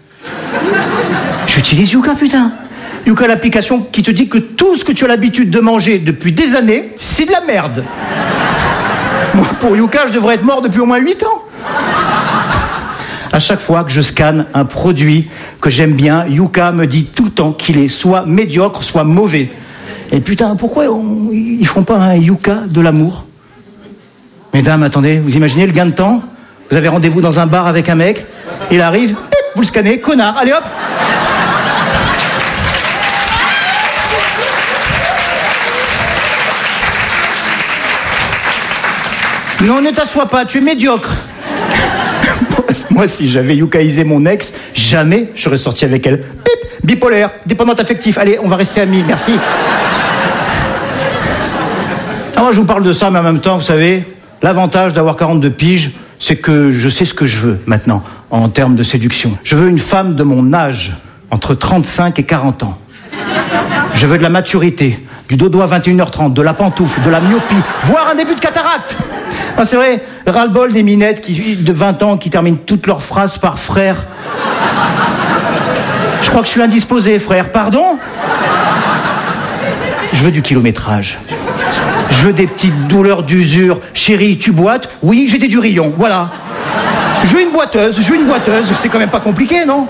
Putain. Yuka, l'application qui te dit que tout ce que tu as l'habitude de manger depuis des années, c'est de la merde. Moi, pour Yuka, je devrais être mort depuis au moins 8 ans. À chaque fois que je scanne un produit que j'aime bien, Yuka me dit tout le temps qu'il est soit médiocre, soit mauvais. Et putain, pourquoi ils feront pas un Yuka de l'amour? Mesdames, attendez, vous imaginez le gain de temps? Vous avez rendez-vous dans un bar avec un mec, il arrive, pip, vous le scannez, connard, allez hop. Non, ne t'assois pas, tu es médiocre. Moi, si j'avais yukaisé mon ex, jamais je serais sorti avec elle. Pip, bipolaire, dépendante affective. Allez, on va rester amis, merci. Moi, je vous parle de ça, mais en même temps, vous savez, l'avantage d'avoir 42 piges, c'est que je sais ce que je veux maintenant, en termes de séduction. Je veux une femme de mon âge, entre 35 et 40 ans. Je veux de la maturité, du dodo à 21h30, de la pantoufle, de la myopie, voire un début de cataracte. Ah, c'est vrai, ras-le-bol des minettes de 20 ans qui terminent toutes leurs phrases par frère. Je crois que je suis indisposé, frère. Pardon? Je veux du kilométrage. Je veux des petites douleurs d'usure. Chérie, tu boites? Oui, j'ai des durillons, voilà. Je veux une boiteuse. C'est quand même pas compliqué, non?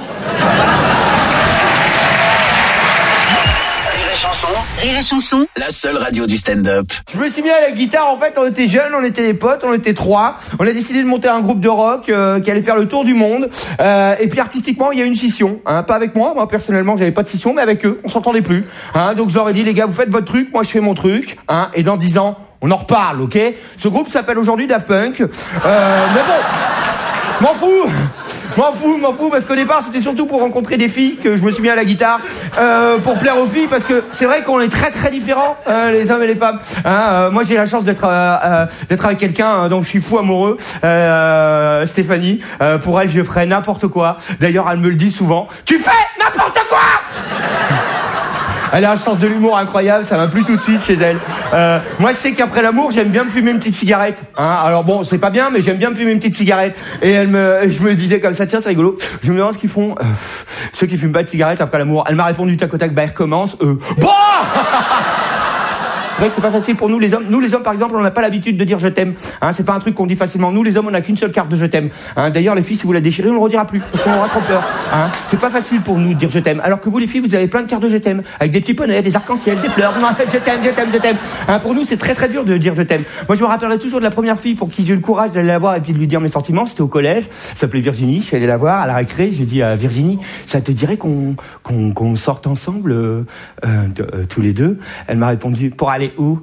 Rire et chanson, la seule radio du stand-up. Je me suis mis à la guitare, en fait, on était jeunes, on était des potes, on était 3. On a décidé de monter un groupe de rock qui allait faire le tour du monde. Et puis artistiquement, il y a une scission. Hein, pas avec moi personnellement, j'avais pas de scission, mais avec eux, on s'entendait plus. Hein, donc je leur ai dit, les gars, vous faites votre truc, moi je fais mon truc. Hein, et dans 10 ans, on en reparle, ok? Ce groupe s'appelle aujourd'hui Daft Punk. Mais bon, m'en fous, parce qu'au départ, c'était surtout pour rencontrer des filles que je me suis mis à la guitare, pour plaire aux filles, parce que c'est vrai qu'on est très très différents, les hommes et les femmes. Moi, j'ai la chance d'être avec quelqu'un dont je suis fou amoureux, Stéphanie. Pour elle, je ferais n'importe quoi. D'ailleurs, elle me le dit souvent. Tu fais n'importe quoi! Elle a un sens de l'humour incroyable, ça m'a plu tout de suite chez elle. Moi, je sais qu'après l'amour, j'aime bien me fumer une petite cigarette. Hein, alors bon, c'est pas bien, mais j'aime bien me fumer une petite cigarette. Et je me disais comme ça, tiens, c'est rigolo. Je me demande ce qu'ils font, ceux qui fument pas de cigarette après l'amour. Elle m'a répondu tac au tac, bah, elle recommence. Bah c'est vrai que c'est pas facile pour nous les hommes. Nous les hommes par exemple, on n'a pas l'habitude de dire je t'aime. Hein, c'est pas un truc qu'on dit facilement. Nous les hommes, on n'a qu'une seule carte de je t'aime. Hein, d'ailleurs les filles, si vous la déchirez, on le redira plus parce qu'on aura trop peur. Hein, c'est pas facile pour nous de dire je t'aime. Alors que vous les filles, vous avez plein de cartes de je t'aime avec des petits poneys, des arcs-en-ciel, des fleurs. Je t'aime. Hein, pour nous, c'est très très dur de dire je t'aime. Moi, je me rappellerai toujours de la première fille pour qui j'ai eu le courage d'aller la voir et puis de lui dire mes sentiments. C'était au collège. Elle s'appelait Virginie. Je suis allé la voir à la récré. J'ai dit à Virginie, ça te dirait qu'on sorte ensemble tous les deux? Elle m'a répondu, pour aller où?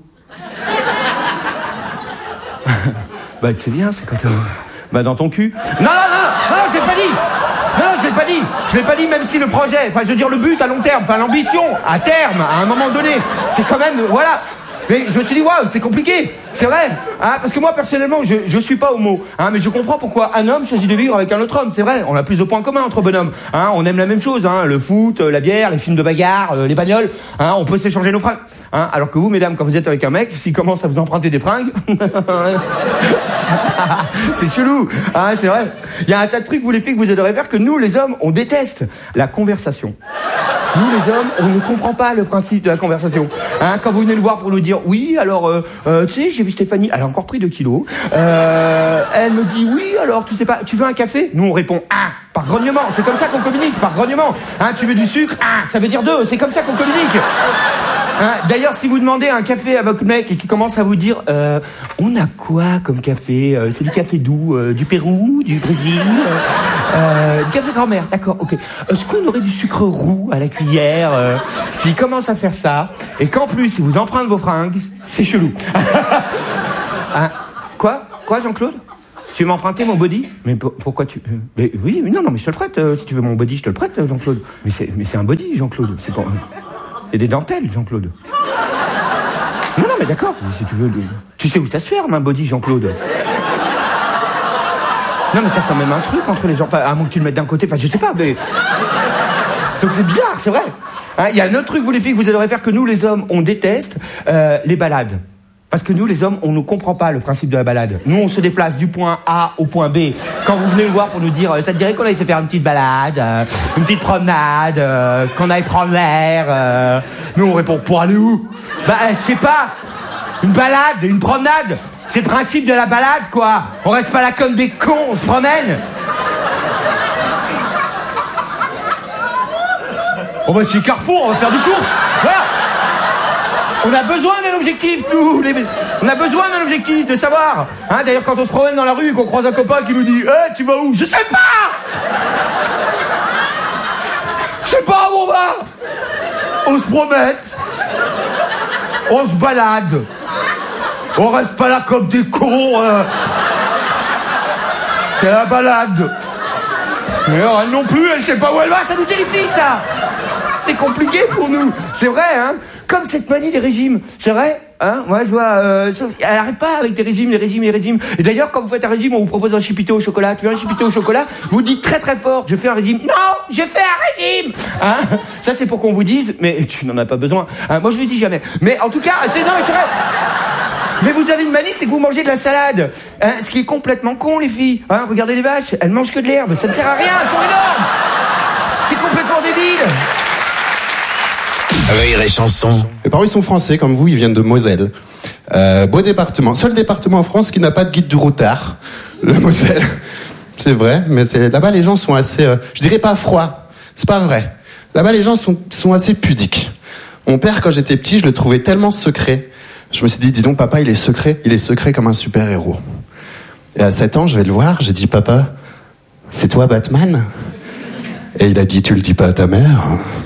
Bah tu sais bien, c'est quand bah dans ton cul. Non, j'ai pas dit. Non, je l'ai pas dit même si le projet, enfin je veux dire le but à long terme, enfin l'ambition à terme, à un moment donné, c'est quand même voilà. Mais je me suis dit waouh, c'est compliqué, c'est vrai, hein, parce que moi personnellement je suis pas homo, hein, mais je comprends pourquoi un homme choisit de vivre avec un autre homme, c'est vrai, on a plus de points communs entre bonhommes, hein, on aime la même chose, hein, le foot, la bière, les films de bagarre, les bagnoles, hein, on peut s'échanger nos fringues, hein, alors que vous mesdames quand vous êtes avec un mec, s'il commence à vous emprunter des fringues, c'est chelou, hein, c'est vrai. Il y a un tas de trucs vous les filles que vous adorez faire que nous les hommes on déteste, la conversation. Nous les hommes, on ne comprend pas le principe de la conversation. Hein, quand vous venez nous voir pour nous dire oui, alors tu sais, j'ai vu Stéphanie, elle a encore pris 2 kilos. Elle me dit oui, alors tu sais pas, tu veux un café? Nous on répond par grognement, c'est comme ça qu'on communique, par grognement. Hein, tu veux du sucre? Ça veut dire 2, c'est comme ça qu'on communique. Hein, d'ailleurs, si vous demandez un café à votre mec et qu'il commence à vous dire on a quoi comme café? C'est du café d'où? Du Pérou, du Brésil, du café grand-mère, d'accord, ok. Est-ce qu'on aurait du sucre roux à la cuillère? s'il commence à faire ça, et qu'en plus, il vous emprunte vos fringues, c'est chelou. Hein? Quoi, Jean-Claude? Tu veux m'emprunter mon body? Mais pourquoi tu... mais oui, non, mais je te le prête. Si tu veux mon body, je te le prête, Jean-Claude. Mais c'est un body, Jean-Claude. C'est pas... Il y a des dentelles, Jean-Claude. Non, mais d'accord. Mais si tu veux... Tu sais où ça se ferme, un body, Jean-Claude? Non, mais t'as quand même un truc entre les gens. Enfin, à moins que tu le mettes d'un côté, enfin, je sais pas, mais... Donc c'est bizarre, c'est vrai. Hein, il y a un autre truc, vous les filles, que vous adorez faire, que nous, les hommes, on déteste, les balades. Parce que nous, les hommes, on ne comprend pas le principe de la balade. Nous, on se déplace du point A au point B. Quand vous venez nous voir pour nous dire, ça te dirait qu'on aille se faire une petite balade, une petite promenade, qu'on aille prendre l'air, nous, on répond, pour aller où? Bah, je sais pas. Une balade, une promenade. C'est le principe de la balade, quoi. On reste pas là comme des cons, on se promène. On va chez Carrefour, on va faire du course. Voilà. On a besoin d'un objectif, nous. On a besoin d'un objectif, de savoir. Hein, d'ailleurs, quand on se promène dans la rue et qu'on croise un copain qui nous dit hey, tu vas où? Je sais pas. Je sais pas où on va. On se promène. On se balade. On reste pas là comme des cons. C'est la balade. Mais alors, elle non plus, elle sait pas où elle va. Ça nous terrifie, ça. C'est compliqué pour nous. C'est vrai, hein. Comme cette manie des régimes, c'est vrai, hein? Moi, je vois, elle arrête pas avec des régimes, les régimes. Et d'ailleurs, quand vous faites un régime, on vous propose un chipito au chocolat. Tu veux un chipito au chocolat? Vous dites très très fort, je fais un régime. Non, je fais un régime! Hein? Ça, c'est pour qu'on vous dise, mais tu n'en as pas besoin. Hein? Moi, je le dis jamais. Mais en tout cas, non, mais c'est vrai. Mais vous avez une manie, c'est que vous mangez de la salade. Hein? Ce qui est complètement con, les filles. Hein? Regardez les vaches, elles mangent que de l'herbe. Ça ne sert à rien, elles sont énormes. C'est complètement débile. Rire et chanson. Mes parents, ils sont français, comme vous, ils viennent de Moselle. Beau département. Seul département en France qui n'a pas de guide du routard. Le Moselle. C'est vrai, mais là-bas, les gens sont assez, je dirais pas froids. C'est pas vrai. Là-bas, les gens sont assez pudiques. Mon père, quand j'étais petit, je le trouvais tellement secret. Je me suis dit, dis donc, papa, il est secret comme un super-héros. Et à 7 ans, je vais le voir, j'ai dit, papa, c'est toi Batman? Et il a dit, tu le dis pas à ta mère?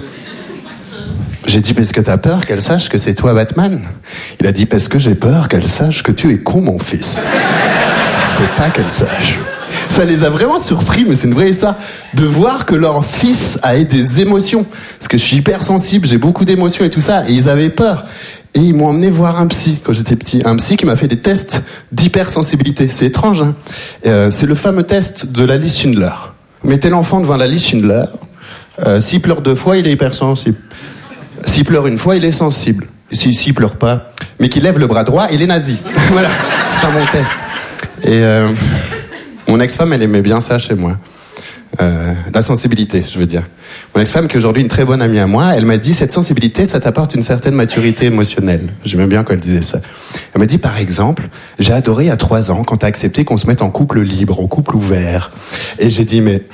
J'ai dit, parce que t'as peur qu'elle sache que c'est toi Batman? Il a dit, parce que j'ai peur qu'elle sache que tu es con, mon fils. Faut pas qu'elle sache. Ça les a vraiment surpris, mais c'est une vraie histoire, de voir que leur fils a des émotions. Parce que je suis hyper sensible, j'ai beaucoup d'émotions et tout ça, et ils avaient peur. Et ils m'ont emmené voir un psy quand j'étais petit. Un psy qui m'a fait des tests d'hypersensibilité. C'est étrange, hein? C'est le fameux test de la liste Schindler. Vous mettez l'enfant devant la liste Schindler. S'il pleure 2 fois, il est hypersensible. S'il pleure 1 fois, il est sensible. S'il pleure pas, mais qu'il lève le bras droit, il est nazi. Voilà, c'est un bon test. Et mon ex-femme, elle aimait bien ça chez moi. La sensibilité, je veux dire. Mon ex-femme, qui est aujourd'hui une très bonne amie à moi, elle m'a dit, cette sensibilité, ça t'apporte une certaine maturité émotionnelle. J'aimais bien quand elle disait ça. Elle m'a dit, par exemple, j'ai adoré à 3 ans quand t'as accepté qu'on se mette en couple libre, en couple ouvert. Et j'ai dit, mais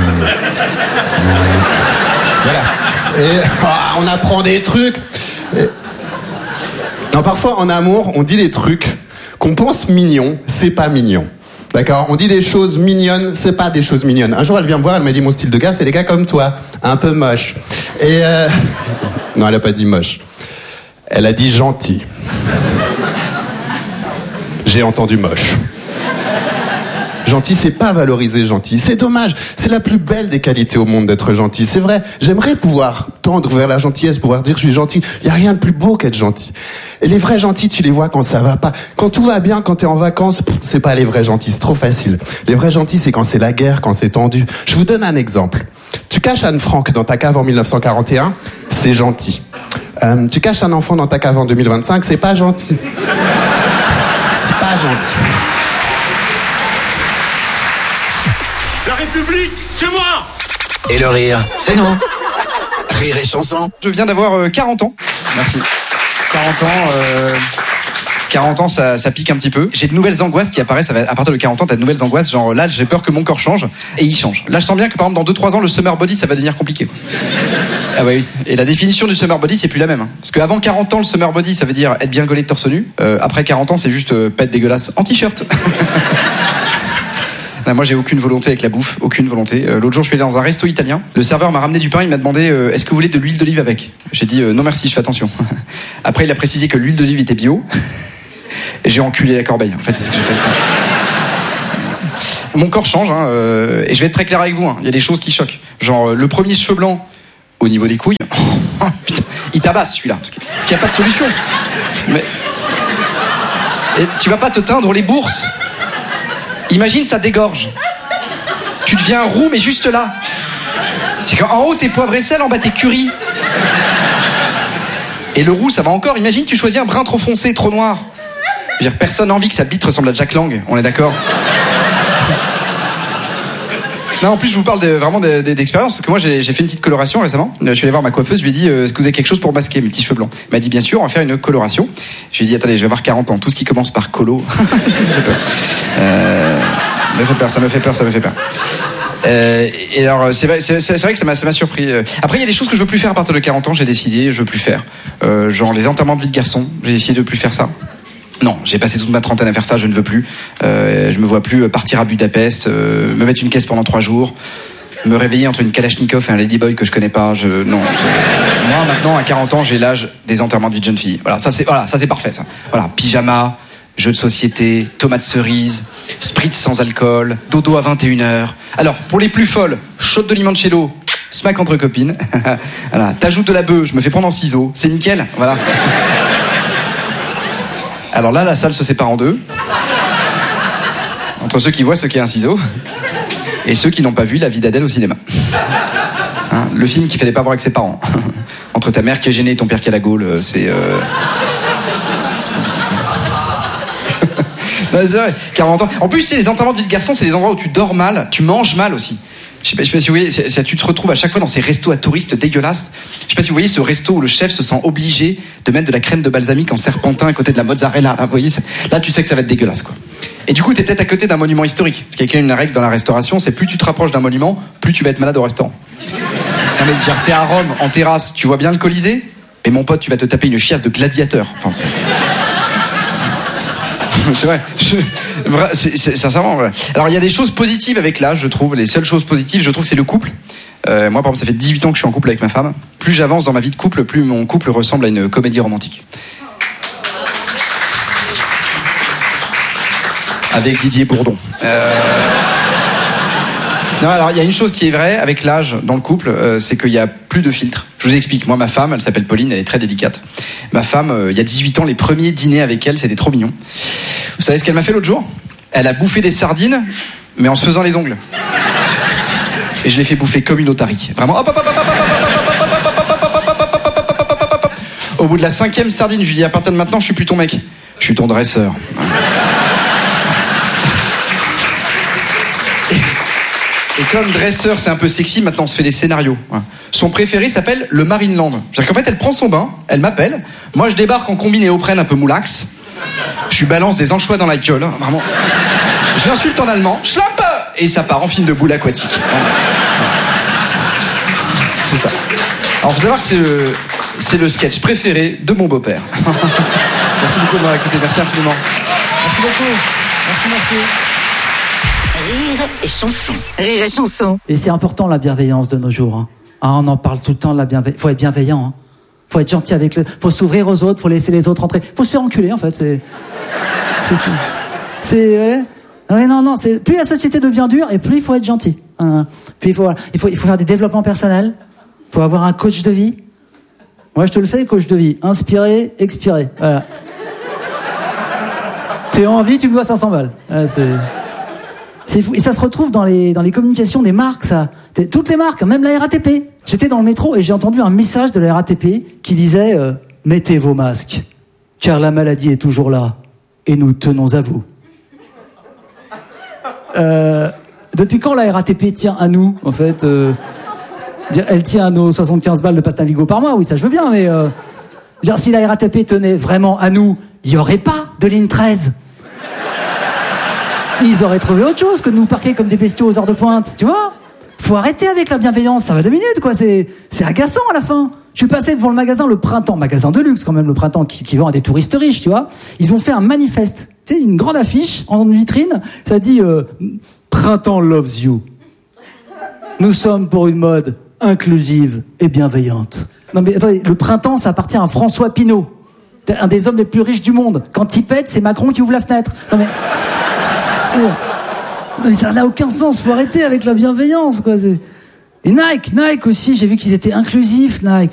voilà. Et on apprend des trucs. Non, parfois, en amour, on dit des trucs qu'on pense mignons, c'est pas mignon. D'accord? On dit des choses mignonnes, c'est pas des choses mignonnes. Un jour, elle vient me voir, elle m'a dit, mon style de gars, c'est des gars comme toi, un peu moche. Et non, elle a pas dit moche. Elle a dit gentil. J'ai entendu moche. Gentil, c'est pas valoriser gentil. C'est dommage. C'est la plus belle des qualités au monde d'être gentil. C'est vrai. J'aimerais pouvoir tendre vers la gentillesse, pouvoir dire je suis gentil. Il y a rien de plus beau qu'être gentil. Et les vrais gentils, tu les vois quand ça va pas. Quand tout va bien, quand t'es en vacances, c'est pas les vrais gentils. C'est trop facile. Les vrais gentils, c'est quand c'est la guerre, quand c'est tendu. Je vous donne un exemple. Tu caches Anne Frank dans ta cave en 1941, c'est gentil. Tu caches un enfant dans ta cave en 2025, c'est pas gentil. C'est pas gentil. La République, c'est moi! Et le rire, c'est nous. Rire et chanson. Je viens d'avoir 40 ans. Merci. 40 ans, ça pique un petit peu. J'ai de nouvelles angoisses qui apparaissent à partir de 40 ans. T'as de nouvelles angoisses, genre là, j'ai peur que mon corps change, et il change. Là, je sens bien que par exemple, dans 2-3 ans, le summer body, ça va devenir compliqué. Ah bah oui. Et la définition du summer body, c'est plus la même. Parce qu'avant 40 ans, le summer body, ça veut dire être bien gaulé de torse nu. Après 40 ans, c'est juste pas être dégueulasse en t-shirt. Non, moi, j'ai aucune volonté avec la bouffe, aucune volonté. L'autre jour, je suis allé dans un resto italien. Le serveur m'a ramené du pain, il m'a demandé est-ce que vous voulez de l'huile d'olive avec? J'ai dit non merci, je fais attention. Après, il a précisé que l'huile d'olive était bio. Et j'ai enculé la corbeille. En fait, c'est ce que j'ai fait. Ça. Mon corps change, hein, et je vais être très clair avec vous. Hein. Il y a des choses qui choquent. Genre, le premier cheveu blanc au niveau des couilles. Putain, il tabasse celui-là, parce qu'il n'y a pas de solution. Mais et tu vas pas te teindre les bourses. Imagine, ça dégorge. Tu deviens roux, mais juste là. C'est qu'en haut, t'es poivre et sel, en bas, t'es curry. Et le roux, ça va encore. Imagine, tu choisis un brun trop foncé, trop noir. Je veux dire, personne n'a envie que sa bite ressemble à Jack Lang, on est d'accord? Non, en plus, je vous parle vraiment d'expérience, parce que moi, j'ai fait une petite coloration récemment. Je suis allé voir ma coiffeuse, je lui ai dit, est-ce que vous avez quelque chose pour masquer mes petits cheveux blancs? Elle m'a dit, bien sûr, on va faire une coloration. Je lui ai dit, attendez, je vais avoir 40 ans, tout ce qui commence par colo. Ça me fait peur. Et alors, c'est vrai que ça m'a surpris. Après, il y a des choses que je veux plus faire à partir de 40 ans, j'ai décidé, je veux plus faire. Genre les enterrements de vie de garçon, j'ai décidé de plus faire ça. Non, j'ai passé toute ma trentaine à faire ça, je ne veux plus. Je me vois plus partir à Budapest, me mettre une caisse pendant 3 jours, me réveiller entre une Kalachnikov et un Ladyboy que je connais pas. Moi, maintenant, à 40 ans, j'ai l'âge des enterrements de vie de jeune fille. Voilà, ça c'est parfait, ça. Voilà, pyjama, jeux de société, tomates cerises, spritz sans alcool, dodo à 21h. Alors, pour les plus folles, shot de limoncello, smack entre copines. Voilà, t'ajoutes de la bœuf, je me fais prendre en ciseaux, c'est nickel, voilà. Alors là, la salle se sépare en deux. Entre ceux qui voient ce qu'est un ciseau et ceux qui n'ont pas vu La vie d'Adèle au cinéma. Hein, le film qu'il fallait pas voir avec ses parents. Entre ta mère qui est gênée et ton père qui a la gaule, c'est... Non, c'est vrai, 40 ans. En plus, c'est les enterrements de vie de garçon, c'est les endroits où tu dors mal, tu manges mal aussi. Je sais pas si vous voyez, tu te retrouves à chaque fois dans ces restos à touristes dégueulasses. Je sais pas si vous voyez ce resto où le chef se sent obligé de mettre de la crème de balsamique en serpentin à côté de la mozzarella. Là, vous voyez, là tu sais que ça va être dégueulasse, quoi. Et du coup, t'es peut-être à côté d'un monument historique. Parce qu'il y a quand même une règle dans la restauration, c'est plus tu te rapproches d'un monument, plus tu vas être malade au restaurant. Non mais genre, t'es à Rome, en terrasse, tu vois bien le Colisée, mais mon pote, tu vas te taper une chiasse de gladiateur. Enfin, c'est vrai. C'est sincèrement vrai. Alors il y a des choses positives avec l'âge, je trouve. Les seules choses positives, je trouve que c'est le couple. Moi par exemple, ça fait 18 ans que je suis en couple avec ma femme. Plus j'avance dans ma vie de couple, plus mon couple ressemble à une comédie romantique. Avec Didier Bourdon. Non, alors il y a une chose qui est vraie avec l'âge dans le couple, c'est qu'il y a plus de filtres. Je vous explique. Moi, ma femme, elle s'appelle Pauline, elle est très délicate. Ma femme, il y a 18 ans, les premiers dîners avec elle, c'était trop mignon. Vous savez ce qu'elle m'a fait l'autre jour? Elle a bouffé des sardines, mais en se faisant les ongles. Et je l'ai fait bouffer comme une otarie. Vraiment. Hop, hop, hop, hop, hop, hop, hop, hop, hop. Au bout de la 5e sardine, je lui dis à partir de maintenant, je suis plus ton mec, je suis ton dresseur. Et comme dresseur, c'est un peu sexy, maintenant on se fait des scénarios. Son préféré s'appelle le Marineland. C'est-à-dire qu'en fait, elle prend son bain, elle m'appelle, moi je débarque en combiné néoprène un peu moulax, je lui balance des anchois dans la gueule, hein, vraiment. Je l'insulte en allemand, schlampe, et ça part en film de boule aquatique. C'est ça. Alors faut savoir que c'est le sketch préféré de mon beau-père. Merci beaucoup de m'avoir écouté, merci infiniment. Merci beaucoup. Merci. Rire et chanson. Rire et chanson. Et c'est important la bienveillance de nos jours. Hein. Ah, on en parle tout le temps de la bienveillance. Faut être bienveillant. Hein. Faut être gentil avec faut s'ouvrir aux autres, faut laisser les autres entrer. Faut se faire enculer en fait. Non. C'est plus la société devient dure et plus il faut être gentil. Hein. Puis il faut faire du développement personnel. Faut avoir un coach de vie. Moi je te le fais, coach de vie. Inspirer, expirer. Voilà. T'es en vie, tu me dois 500 balles. Voilà, c'est fou. Et ça se retrouve dans les communications des marques, ça. Toutes les marques, même la RATP. J'étais dans le métro et j'ai entendu un message de la RATP qui disait mettez vos masques, car la maladie est toujours là et nous tenons à vous. Depuis quand la RATP tient à nous, en fait elle tient à nos 75 balles de pasta Navigo par mois, oui, ça je veux bien, mais si la RATP tenait vraiment à nous, il n'y aurait pas de ligne 13. Ils auraient trouvé autre chose que de nous parquer comme des bestiaux aux heures de pointe, tu vois. Faut arrêter avec la bienveillance, ça va 2 minutes, quoi. C'est agaçant à la fin. Je suis passé devant le magasin Le Printemps, magasin de luxe quand même, Le Printemps qui vend à des touristes riches, tu vois. Ils ont fait un manifeste, tu sais, une grande affiche en vitrine. Ça dit Printemps loves you. Nous sommes pour une mode inclusive et bienveillante. Non mais attendez, le printemps, ça appartient à François Pinault. Un des hommes les plus riches du monde. Quand il pète, c'est Macron qui ouvre la fenêtre. Non mais... Non mais ça n'a aucun sens, faut arrêter avec la bienveillance, quoi. Et Nike aussi, j'ai vu qu'ils étaient inclusifs, Nike.